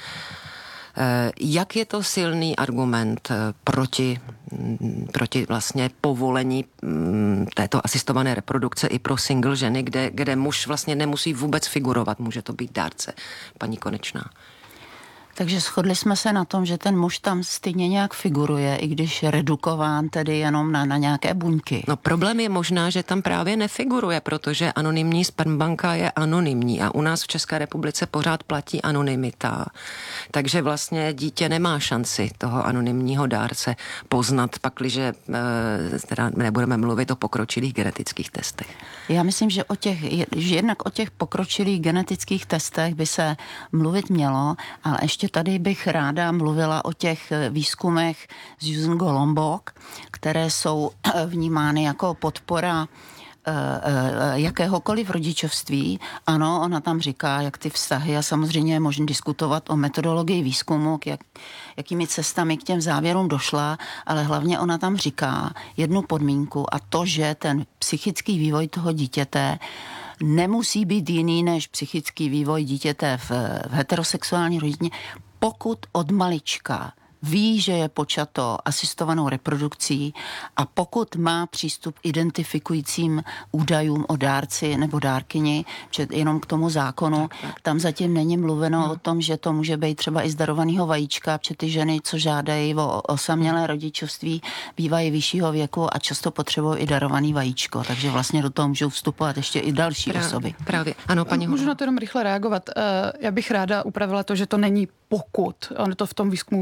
Jak je to silný argument proti vlastně povolení této asistované reprodukce i pro single ženy, kde muž vlastně nemusí vůbec figurovat, může to být dárce, paní Konečná? Takže shodli jsme se na tom, že ten muž tam stejně nějak figuruje, i když je redukován tedy jenom na nějaké buňky. No problém je možná, že tam právě nefiguruje, protože anonymní spermbanka je anonymní a u nás v České republice pořád platí anonymita. Takže vlastně dítě nemá šanci toho anonymního dárce poznat, pakliže teda nebudeme mluvit o pokročilých genetických testech. Já myslím, že jednak o těch pokročilých genetických testech by se mluvit mělo, ale ještě tady bych ráda mluvila o těch výzkumech z Susan Golombok, které jsou vnímány jako podpora jakéhokoliv rodičovství. Ano, ona tam říká, jak ty vztahy, a samozřejmě je možné diskutovat o metodologii výzkumu, jakými cestami k těm závěrům došla, ale hlavně ona tam říká jednu podmínku, a to, že ten psychický vývoj toho dítěte nemusí být jiný než psychický vývoj dítěte v heterosexuální rodině, pokud od malička ví, že je počato asistovanou reprodukcí a pokud má přístup k identifikujícím údajům o dárci nebo dárkyni, jenom k tomu zákonu, tam zatím není mluveno o tom, že to může být třeba i z darovaného vajíčka, protože ty ženy, co žádají o osamělé rodičovství, bývají vyššího věku a často potřebují i darovaný vajíčko, takže vlastně do toho můžou vstupovat ještě i další osoby. Právě. Ano, paní Můžu na to jenom rychle reagovat. Já bych ráda upravila to, že to není pokud. Ono to v tom výzkumu tak to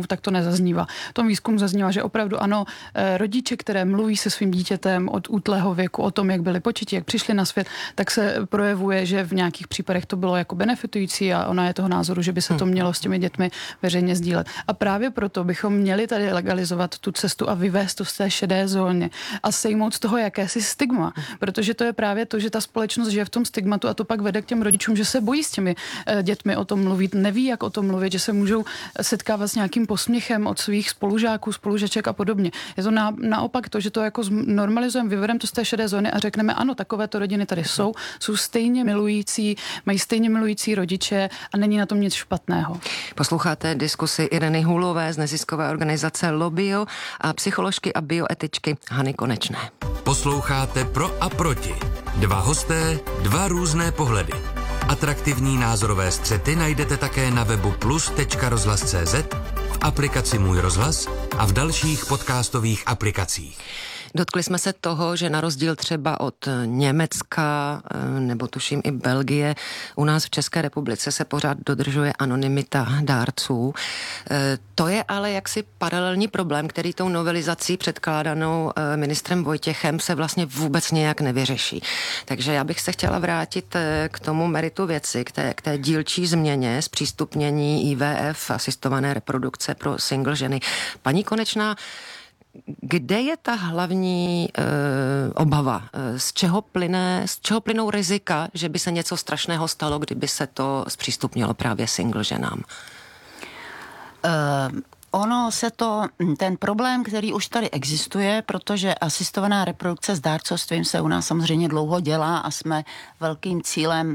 zaznívá. V tom výzkumu zaznívá, že opravdu ano, rodiče, které mluví se svým dítětem od útlého věku o tom, jak byli početi, jak přišli na svět, tak se projevuje, že v nějakých případech to bylo jako benefitující a ona je toho názoru, že by se to mělo s těmi dětmi veřejně sdílet. A právě proto bychom měli tady legalizovat tu cestu a vyvést to z té šedé zóně a sejmout z toho jakési stigma, protože to je právě to, že ta společnost žije v tom stigmatu a to pak vede k těm rodičům, že se bojí s těmi dětmi o tom mluvit, neví, jak o tom mluvit, že se můžou setkávat s nějakým posměchem od svých spolužáků, spolužaček a podobně. Je to naopak to, že to jako normalizujeme, vyvedeme to z té šedé zóny a řekneme, ano, takovéto rodiny tady jsou stejně milující, mají stejně milující rodiče a není na tom nic špatného. Posloucháte diskusi Ireny Hůlové z neziskové organizace Lobio a psycholožky a bioetičky Hany Konečné. Posloucháte Pro a proti. Dva hosté, dva různé pohledy. Atraktivní názorové střety najdete také na webu plus.rozhlas.cz, v aplikaci Můj rozhlas a v dalších podcastových aplikacích. Dotkli jsme se toho, že na rozdíl třeba od Německa nebo tuším i Belgie, u nás v České republice se pořád dodržuje anonymita dárců. To je ale jaksi paralelní problém, který tou novelizací předkládanou ministrem Vojtěchem se vlastně vůbec nějak nevyřeší. Takže já bych se chtěla vrátit k tomu meritu věci, k té dílčí změně zpřístupnění IVF, asistované reprodukce pro single ženy. Paní Konečná, kde je ta hlavní obava? Z čeho plynou rizika, že by se něco strašného stalo, kdyby se to zpřístupnilo právě single ženám? Ten problém, který už tady existuje, protože asistovaná reprodukce s dárcovstvím se u nás samozřejmě dlouho dělá a jsme velkým cílem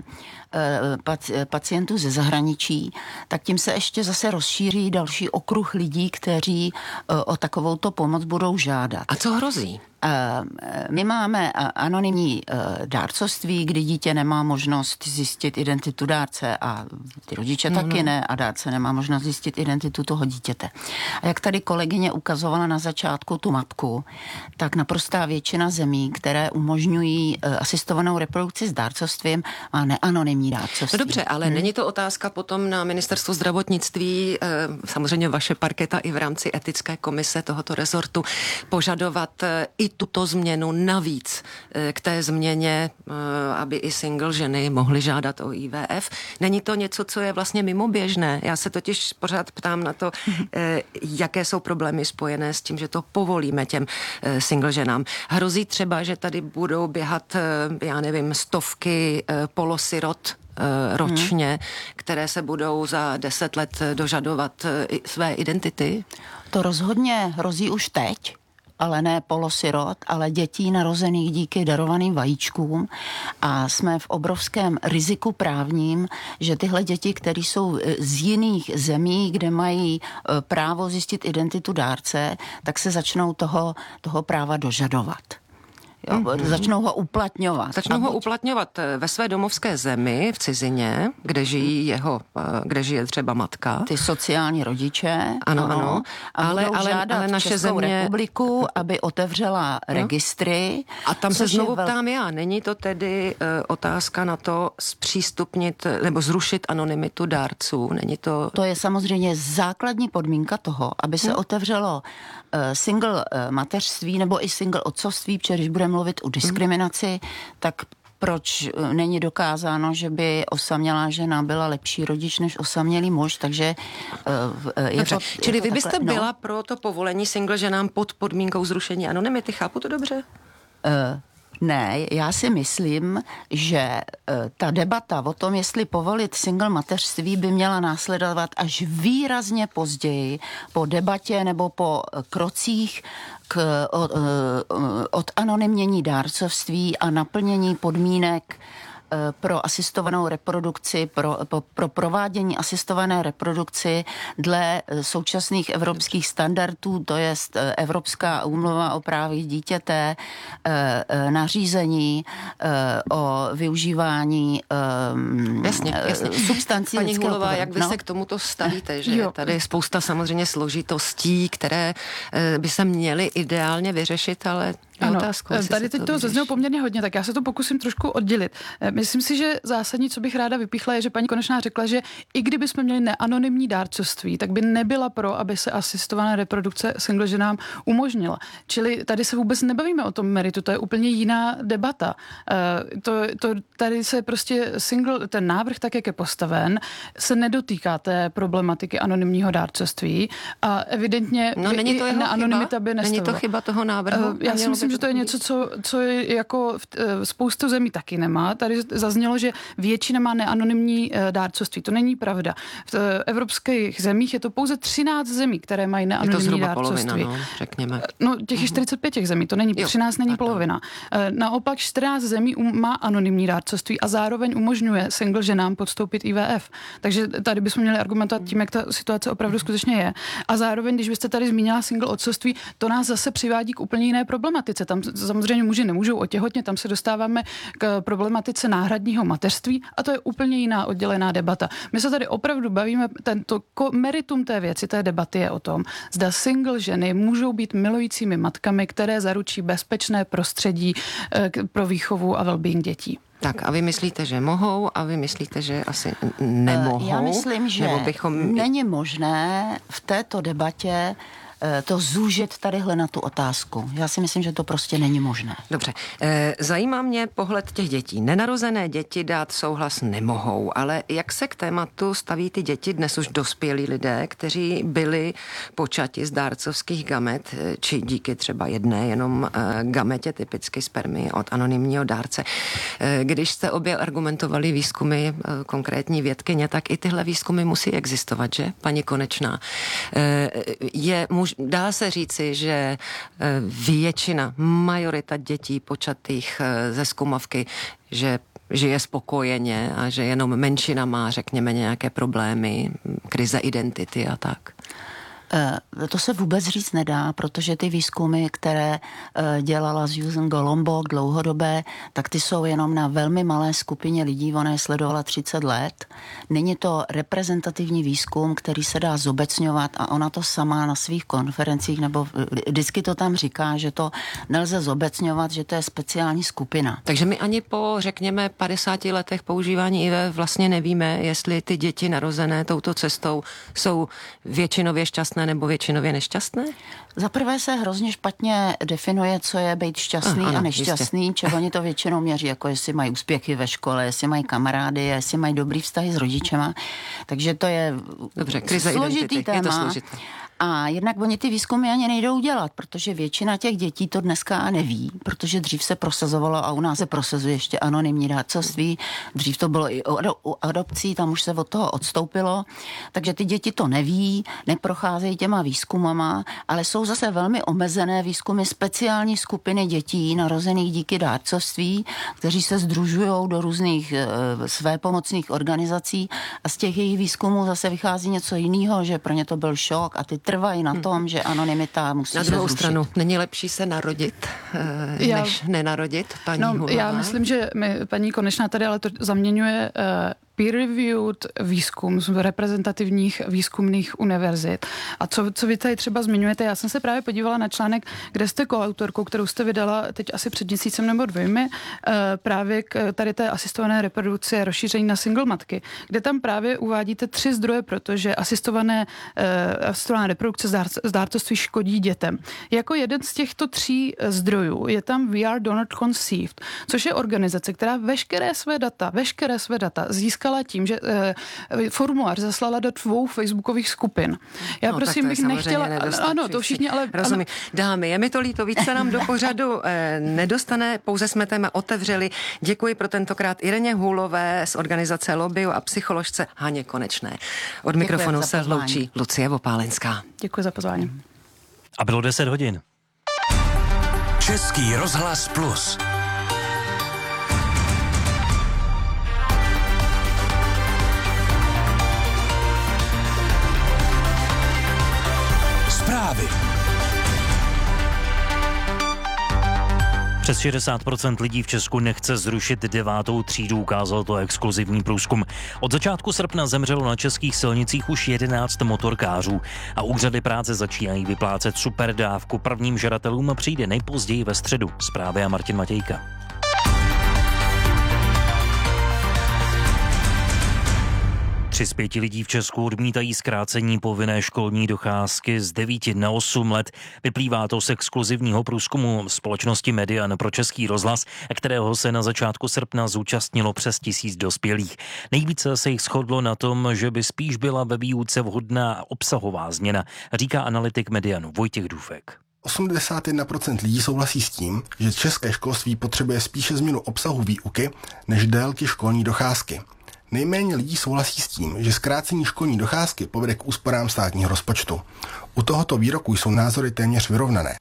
pacientů ze zahraničí, tak tím se ještě zase rozšíří další okruh lidí, kteří o takovouto pomoc budou žádat. A co hrozí? My máme anonymní dárcovství, kdy dítě nemá možnost zjistit identitu dárce a ty rodiče taky ne a dárce nemá možnost zjistit identitu toho dítěte. A jak tady kolegyně ukazovala na začátku tu mapku, tak naprostá většina zemí, které umožňují asistovanou reprodukci s dárcovstvím, má neanonymní dárcovství. No dobře, ale není to otázka potom na ministerstvu zdravotnictví, samozřejmě vaše parketa i v rámci etické komise tohoto rezortu, požadovat i tuto změnu navíc k té změně, aby i single ženy mohly žádat o IVF. Není to něco, co je vlastně mimoběžné? Já se totiž pořád ptám na to, jaké jsou problémy spojené s tím, že to povolíme těm single ženám. Hrozí třeba, že tady budou běhat, já nevím, stovky polosirot ročně, které se budou za 10 let dožadovat své identity? To rozhodně hrozí už teď, ale ne polosirot, ale dětí narozených díky darovaným vajíčkům a jsme v obrovském riziku právním, že tyhle děti, které jsou z jiných zemí, kde mají právo zjistit identitu dárce, tak se začnou toho práva dožadovat. Začnou ho uplatňovat. Začnou ho uplatňovat ve své domovské zemi, v cizině, kde žije třeba matka. Ty sociální rodiče. Ano. Ale naše Českou republiku, aby otevřela registry. A tam se znovu ptám já, není to tedy otázka na to zpřístupnit nebo zrušit anonymitu dárců? Není to... To je samozřejmě základní podmínka toho, aby se otevřelo single mateřství nebo i single otcovství, protože když budeme mluvit o diskriminaci, tak proč není dokázáno, že by osamělá žena byla lepší rodič než osamělý muž, takže Čili vy byste byla pro to povolení single ženám pod podmínkou zrušení anonymity, chápu to dobře? Ne, já si myslím, že ta debata o tom, jestli povolit single mateřství, by měla následovat až výrazně později po debatě nebo po krocích od anonymnění dárcovství a naplnění podmínek pro asistovanou reprodukci, pro provádění asistované reprodukci dle současných evropských standardů, to je Evropská úmluva o právech dítěte, nařízení o využívání substancí. Paní Hůlová, jak vy se k tomuto stavíte, že je tady spousta samozřejmě složitostí, které by se měly ideálně vyřešit, ale ano, tady teď to zaznělo poměrně hodně, tak já se to pokusím trošku oddělit. My myslím si, že zásadní, co bych ráda vypíchla, je, že paní Konečná řekla, že i kdyby jsme měli neanonymní dárcovství, tak by nebyla pro, aby se asistovaná reprodukce single ženám umožnila. Čili tady se vůbec nebavíme o tom meritu, to je úplně jiná debata. Tady se prostě ten návrh, tak jak je postaven, se nedotýká té problematiky anonymního dárcovství a evidentně není to jeho anonymita by nestavila. Není to chyba toho návrhu? Já si myslím, že to je něco, co je jako spoustu zemí taky nemá. Tady zaznělo, že většina má neanonymní dárcovství. To není pravda. V evropských zemích je to pouze 13 zemí, které mají neanonymní dárcovství. Polovina, řekněme. No, těch je 45 těch zemí, to není, 13 není polovina. Naopak 14 zemí má anonymní dárcovství a zároveň umožňuje single ženám podstoupit IVF. Takže tady bychom měli argumentovat tím, jak ta situace opravdu skutečně je. A zároveň, když byste tady zmínila single otcovství, to nás zase přivádí k úplně jiné problematice. Tam samozřejmě muži nemůžou otěhotnět, tam se dostáváme k problematice náhradního mateřství a to je úplně jiná oddělená debata. My se tady opravdu bavíme, meritum té věci, té debaty je o tom, zda single ženy můžou být milujícími matkami, které zaručí bezpečné prostředí pro výchovu a well-being dětí. Tak a vy myslíte, že mohou a vy myslíte, že asi nemohou? Já myslím, že není možné v této debatě to zúžit tadyhle na tu otázku. Já si myslím, že to prostě není možné. Dobře. Zajímá mě pohled těch dětí. Nenarozené děti dát souhlas nemohou, ale jak se k tématu staví ty děti, dnes už dospělí lidé, kteří byli počati z dárcovských gamet, či díky třeba jedné jenom gametě, typicky spermy od anonymního dárce. Když jste obě argumentovali výzkumy konkrétní vědkyně, tak i tyhle výzkumy musí existovat, že, paní Konečná? Dá se říci, že většina, majorita dětí počatých ze zkumavky, že žije spokojeně a že jenom menšina má, řekněme, nějaké problémy, krize identity a tak? To se vůbec říct nedá, protože ty výzkumy, které dělala Susan Golombok dlouhodobé, tak ty jsou jenom na velmi malé skupině lidí, ona je sledovala 30 let. Není to reprezentativní výzkum, který se dá zobecňovat a ona to sama na svých konferencích, nebo vždycky to tam říká, že to nelze zobecňovat, že to je speciální skupina. Takže my ani po, řekněme, 50 letech používání IVF vlastně nevíme, jestli ty děti narozené touto cestou jsou většinově šťastné nebo většinově nešťastné? Za prvé se hrozně špatně definuje, co je být šťastný a nešťastný, čeho oni to většinou měří, jako jestli mají úspěchy ve škole, jestli mají kamarády, jestli mají dobrý vztahy s rodičema. Takže to je složitý téma. Je to složité. A jednak oni ty výzkumy ani nejdou dělat, protože většina těch dětí to dneska neví, protože dřív se prosazovalo a u nás se prosazuje ještě anonymní dárcovství, dřív to bylo i u adopcí, tam už se od toho odstoupilo, takže ty děti to neví, neprocházejí těma výzkumama, ale jsou zase velmi omezené výzkumy speciální skupiny dětí narozených díky dárcovství, kteří se sdružují do různých svépomocných organizací a z těch jejich výzkumů zase vychází něco jiného, že pro ně to byl šok a ty trvají na tom, že anonymita musí se zrušit. Na druhou stranu, není lepší se narodit, než nenarodit, paní Hulová? Já myslím, že paní Konečná tady ale to zaměňuje peer-reviewed výzkum z reprezentativních výzkumných univerzit. A co vy tady třeba zmiňujete, já jsem se právě podívala na článek, kde jste koautorkou, kterou jste vydala teď asi před měsícem nebo dvěmi, právě k tady té asistované reprodukci rozšíření na single matky, kde tam právě uvádíte 3 zdroje, protože asistovaná reprodukce z dárcovství škodí dětem. Jako jeden z těchto 3 zdrojů je tam We Are Donor Conceived, což je organizace, která veškeré své data získala tím, že formulář zaslala do 2 facebookových skupin. Já prosím bych nechtěla... Ano, to všichni, ale... Rozumím. Dámy, je mi to líto, víc se nám do pořadu nedostane, pouze jsme téma otevřeli. Děkuji pro tentokrát Ireně Hůlové z organizace Lobby a psycholožce Haně Konečné. Od mikrofonu se loučí Lucie Vopálenská. Děkuji za pozvání. A bylo 10 hodin. Český rozhlas Plus. Zprávy. Přes 60% lidí v Česku nechce zrušit 9. třídu, ukázal to exkluzivní průzkum. Od začátku srpna zemřelo na českých silnicích už 11 motorkářů a úřady práce začínají vyplácet superdávku. Prvním žadatelům přijde nejpozději ve středu. Zprávy a Martin Matějka. 3 z 5 lidí v Česku odmítají zkrácení povinné školní docházky z 9 na 8 let. Vyplývá to z exkluzivního průzkumu společnosti Median pro Český rozhlas, kterého se na začátku srpna zúčastnilo přes 1000 dospělých. Nejvíce se jich shodlo na tom, že by spíš byla ve výuce vhodná obsahová změna, říká analytik Medianu Vojtěch Dufek. 81% lidí souhlasí s tím, že české školství potřebuje spíše změnu obsahu výuky než délky školní docházky. Nejméně lidí souhlasí s tím, že zkrácení školní docházky povede k úsporám státního rozpočtu. U tohoto výroku jsou názory téměř vyrovnané.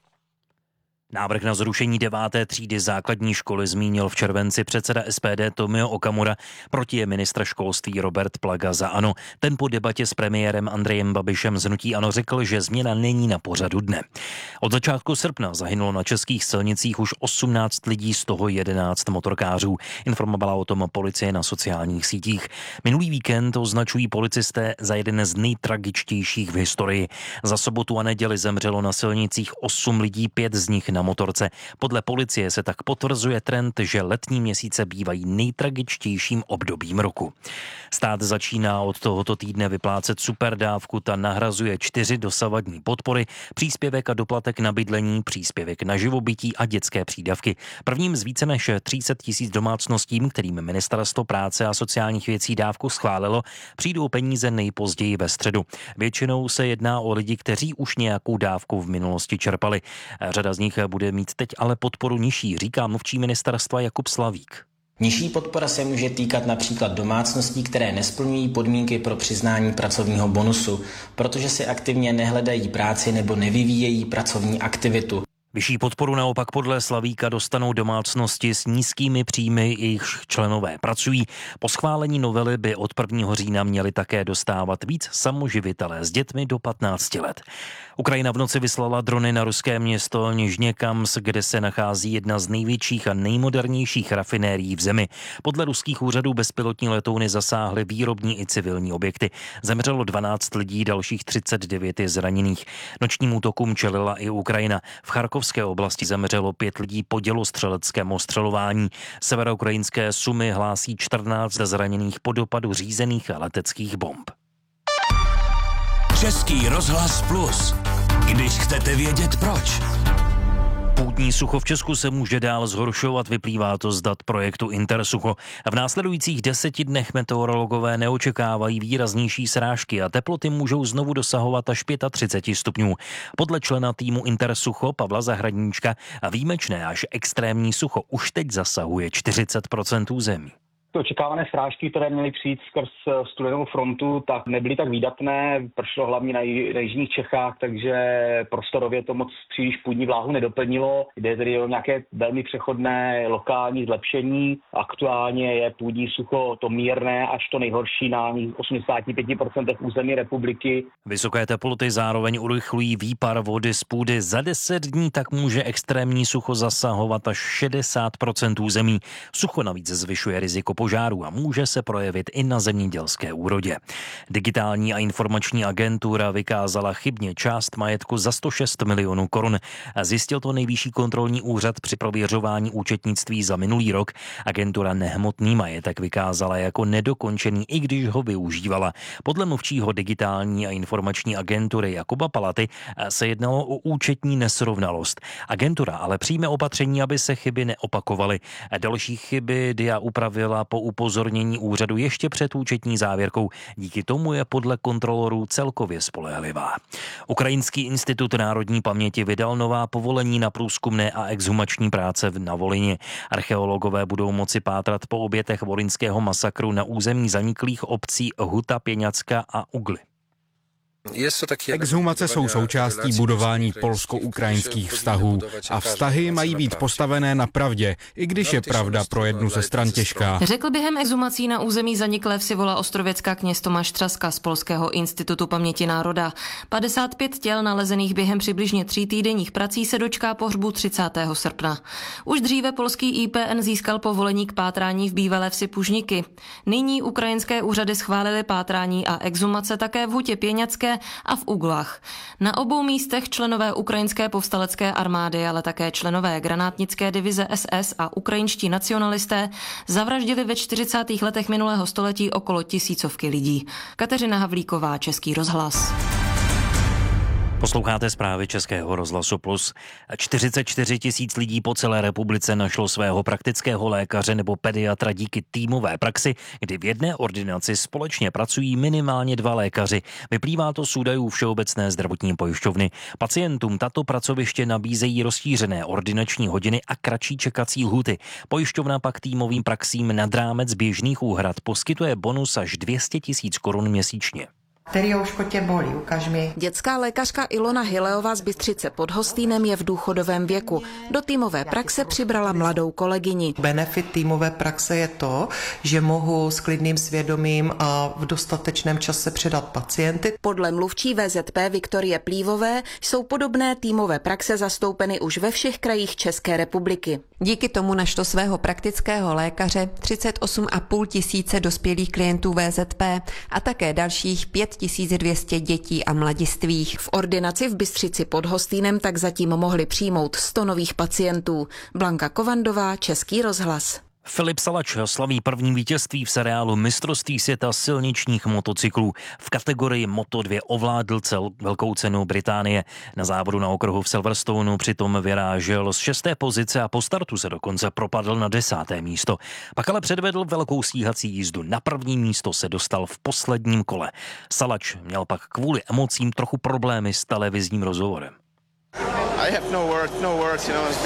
Návrh na zrušení 9. třídy základní školy zmínil v červenci předseda SPD Tomio Okamura, proti je ministr školství Robert Plaga za ANO. Ten po debatě s premiérem Andrejem Babišem z hnutí ANO řekl, že změna není na pořadu dne. Od začátku srpna zahynulo na českých silnicích už 18 lidí, z toho 11 motorkářů. Informovala o tom policie na sociálních sítích. Minulý víkend označují policisté za jeden z nejtragičtějších v historii. Za sobotu a neděli zemřelo na silnicích 8 lidí, 5 z nich na motorce. Podle policie se tak potvrzuje trend, že letní měsíce bývají nejtragičtějším obdobím roku. Stát začíná od tohoto týdne vyplácet superdávku, ta nahrazuje 4 dosavadní podpory, příspěvek a doplatek na bydlení, příspěvek na živobytí a dětské přídavky. Prvním z více než 300 000 domácnostím, kterým Ministerstvo práce a sociálních věcí dávku schválilo, přijdou peníze nejpozději ve středu. Většinou se jedná o lidi, kteří už nějakou dávku v minulosti čerpali. Řada z nich bude mít teď ale podporu nižší, říká mluvčí ministerstva Jakub Slavík. Nižší podpora se může týkat například domácností, které nesplňují podmínky pro přiznání pracovního bonusu, protože si aktivně nehledají práci nebo nevyvíjejí pracovní aktivitu. Vyšší podporu naopak podle Slavíka dostanou domácnosti s nízkými příjmy, jejichž členové pracují. Po schválení novely by od 1. října měli také dostávat víc samoživitelé s dětmi do 15 let. Ukrajina v noci vyslala drony na ruské město Nižněkamsk, kde se nachází jedna z největších a nejmodernějších rafinérií v zemi. Podle ruských úřadů bezpilotní letouny zasáhly výrobní i civilní objekty. Zemřelo 12 lidí, dalších 39 je zraněných. Nočním útokům čelila i Ukrajina. V Charkovské oblasti zemřelo 5 lidí po dělostřeleckém ostřelování. Severoukrajinské Sumy hlásí 14 zraněných po dopadu řízených leteckých bomb. Český rozhlas Plus. Když chcete vědět proč. Půdní sucho v Česku se může dál zhoršovat, vyplývá to z dat projektu Intersucho. V následujících 10 dnech meteorologové neočekávají výraznější srážky a teploty můžou znovu dosahovat až 35 stupňů. Podle člena týmu Intersucho Pavla Zahradníčka výjimečné až extrémní sucho už teď zasahuje 40% území. Očekávané srážky, které měly přijít skrz studenou frontu, tak nebyly tak výdatné. Pršelo hlavně na jižních Čechách, takže prostorově to moc příliš půdní vláhu nedoplnilo. Jde tedy o nějaké velmi přechodné lokální zlepšení. Aktuálně je půdní sucho to mírné až to nejhorší na 85% území republiky. Vysoké teploty zároveň urychlují výpar vody z půdy. Za 10 dní tak může extrémní sucho zasahovat až 60% území. Sucho navíc zvyšuje riziko požáru a může se projevit i na zemědělské úrodě. Digitální a informační agentura vykázala chybně část majetku za 106 milionů korun. Zjistil to Nejvyšší kontrolní úřad při prověřování účetnictví za minulý rok. Agentura nehmotný majetek vykázala jako nedokončený, i když ho využívala. Podle mluvčího digitální a informační agentury Jakuba Palaty se jednalo o účetní nesrovnalost. Agentura ale přijme opatření, aby se chyby neopakovaly. Další chyby DIA upravila po upozornění úřadu ještě před účetní závěrkou. Díky tomu je podle kontrolorů celkově spolehlivá. Ukrajinský institut národní paměti vydal nová povolení na průzkumné a exhumační práce na Volyni. Archeologové budou moci pátrat po obětech volyňského masakru na území zaniklých obcí Huta, Pěňacka a Ugly. Exhumace jsou součástí budování polsko-ukrajinských vztahů a vztahy mají být postavené na pravdě, i když je pravda pro jednu ze stran těžká. Řekl během exhumací na území zaniklé vsivola ostrověcká kněz Tomáš Třaska z Polského institutu paměti národa. 55 těl nalezených během přibližně 3 týdenních prací se dočká pohřbu 30. srpna. Už dříve polský IPN získal povolení k pátrání v bývalé vsi Pužniky. Nyní ukrajinské úřady schválily pátrání a exhumace také v Hutě Pěňacké Liptovské a v Uglách. Na obou místech členové ukrajinské povstalecké armády, ale také členové granátnické divize SS a ukrajinští nacionalisté zavraždili ve 40. letech minulého století okolo 1000 lidí. Kateřina Havlíková, Český rozhlas. Posloucháte zprávy Českého rozhlasu Plus. 44 000 lidí po celé republice našlo svého praktického lékaře nebo pediatra díky týmové praxi, kdy v jedné ordinaci společně pracují minimálně 2 lékaři. Vyplývá to z údajů Všeobecné zdravotní pojišťovny. Pacientům tato pracoviště nabízejí rozšířené ordinační hodiny a kratší čekací lhuty. Pojišťovna pak týmovým praxím nad rámec běžných úhrad poskytuje bonus až 200 000 korun měsíčně. Který už tě bolí, ukaž mi. Dětská lékařka Ilona Hileová z Bystřice pod Hostýnem je v důchodovém věku. Do týmové praxe přibrala mladou kolegyni. Benefit týmové praxe je to, že mohu s klidným svědomím a v dostatečném čase předat pacienty. Podle mluvčí VZP Viktorie Plívové jsou podobné týmové praxe zastoupeny už ve všech krajích České republiky. Díky tomu našlo svého praktického lékaře 38,5 tisíce dospělých klientů VZP a také dalších 5200 dětí a mladistvých. V ordinaci v Bystřici pod Hostýnem tak zatím mohli přijmout 100 nových pacientů. Blanka Kovandová, Český rozhlas. Filip Salač slaví první vítězství v seriálu Mistrovství světa silničních motocyklů. V kategorii Moto2 ovládl velkou cenu Británie. Na závodu na okruhu v Silverstoneu přitom vyrážel z 6. pozice a po startu se dokonce propadl na 10. místo. Pak ale předvedl velkou stíhací jízdu. Na první místo se dostal v posledním kole. Salač měl pak kvůli emocím trochu problémy s televizním rozhovorem.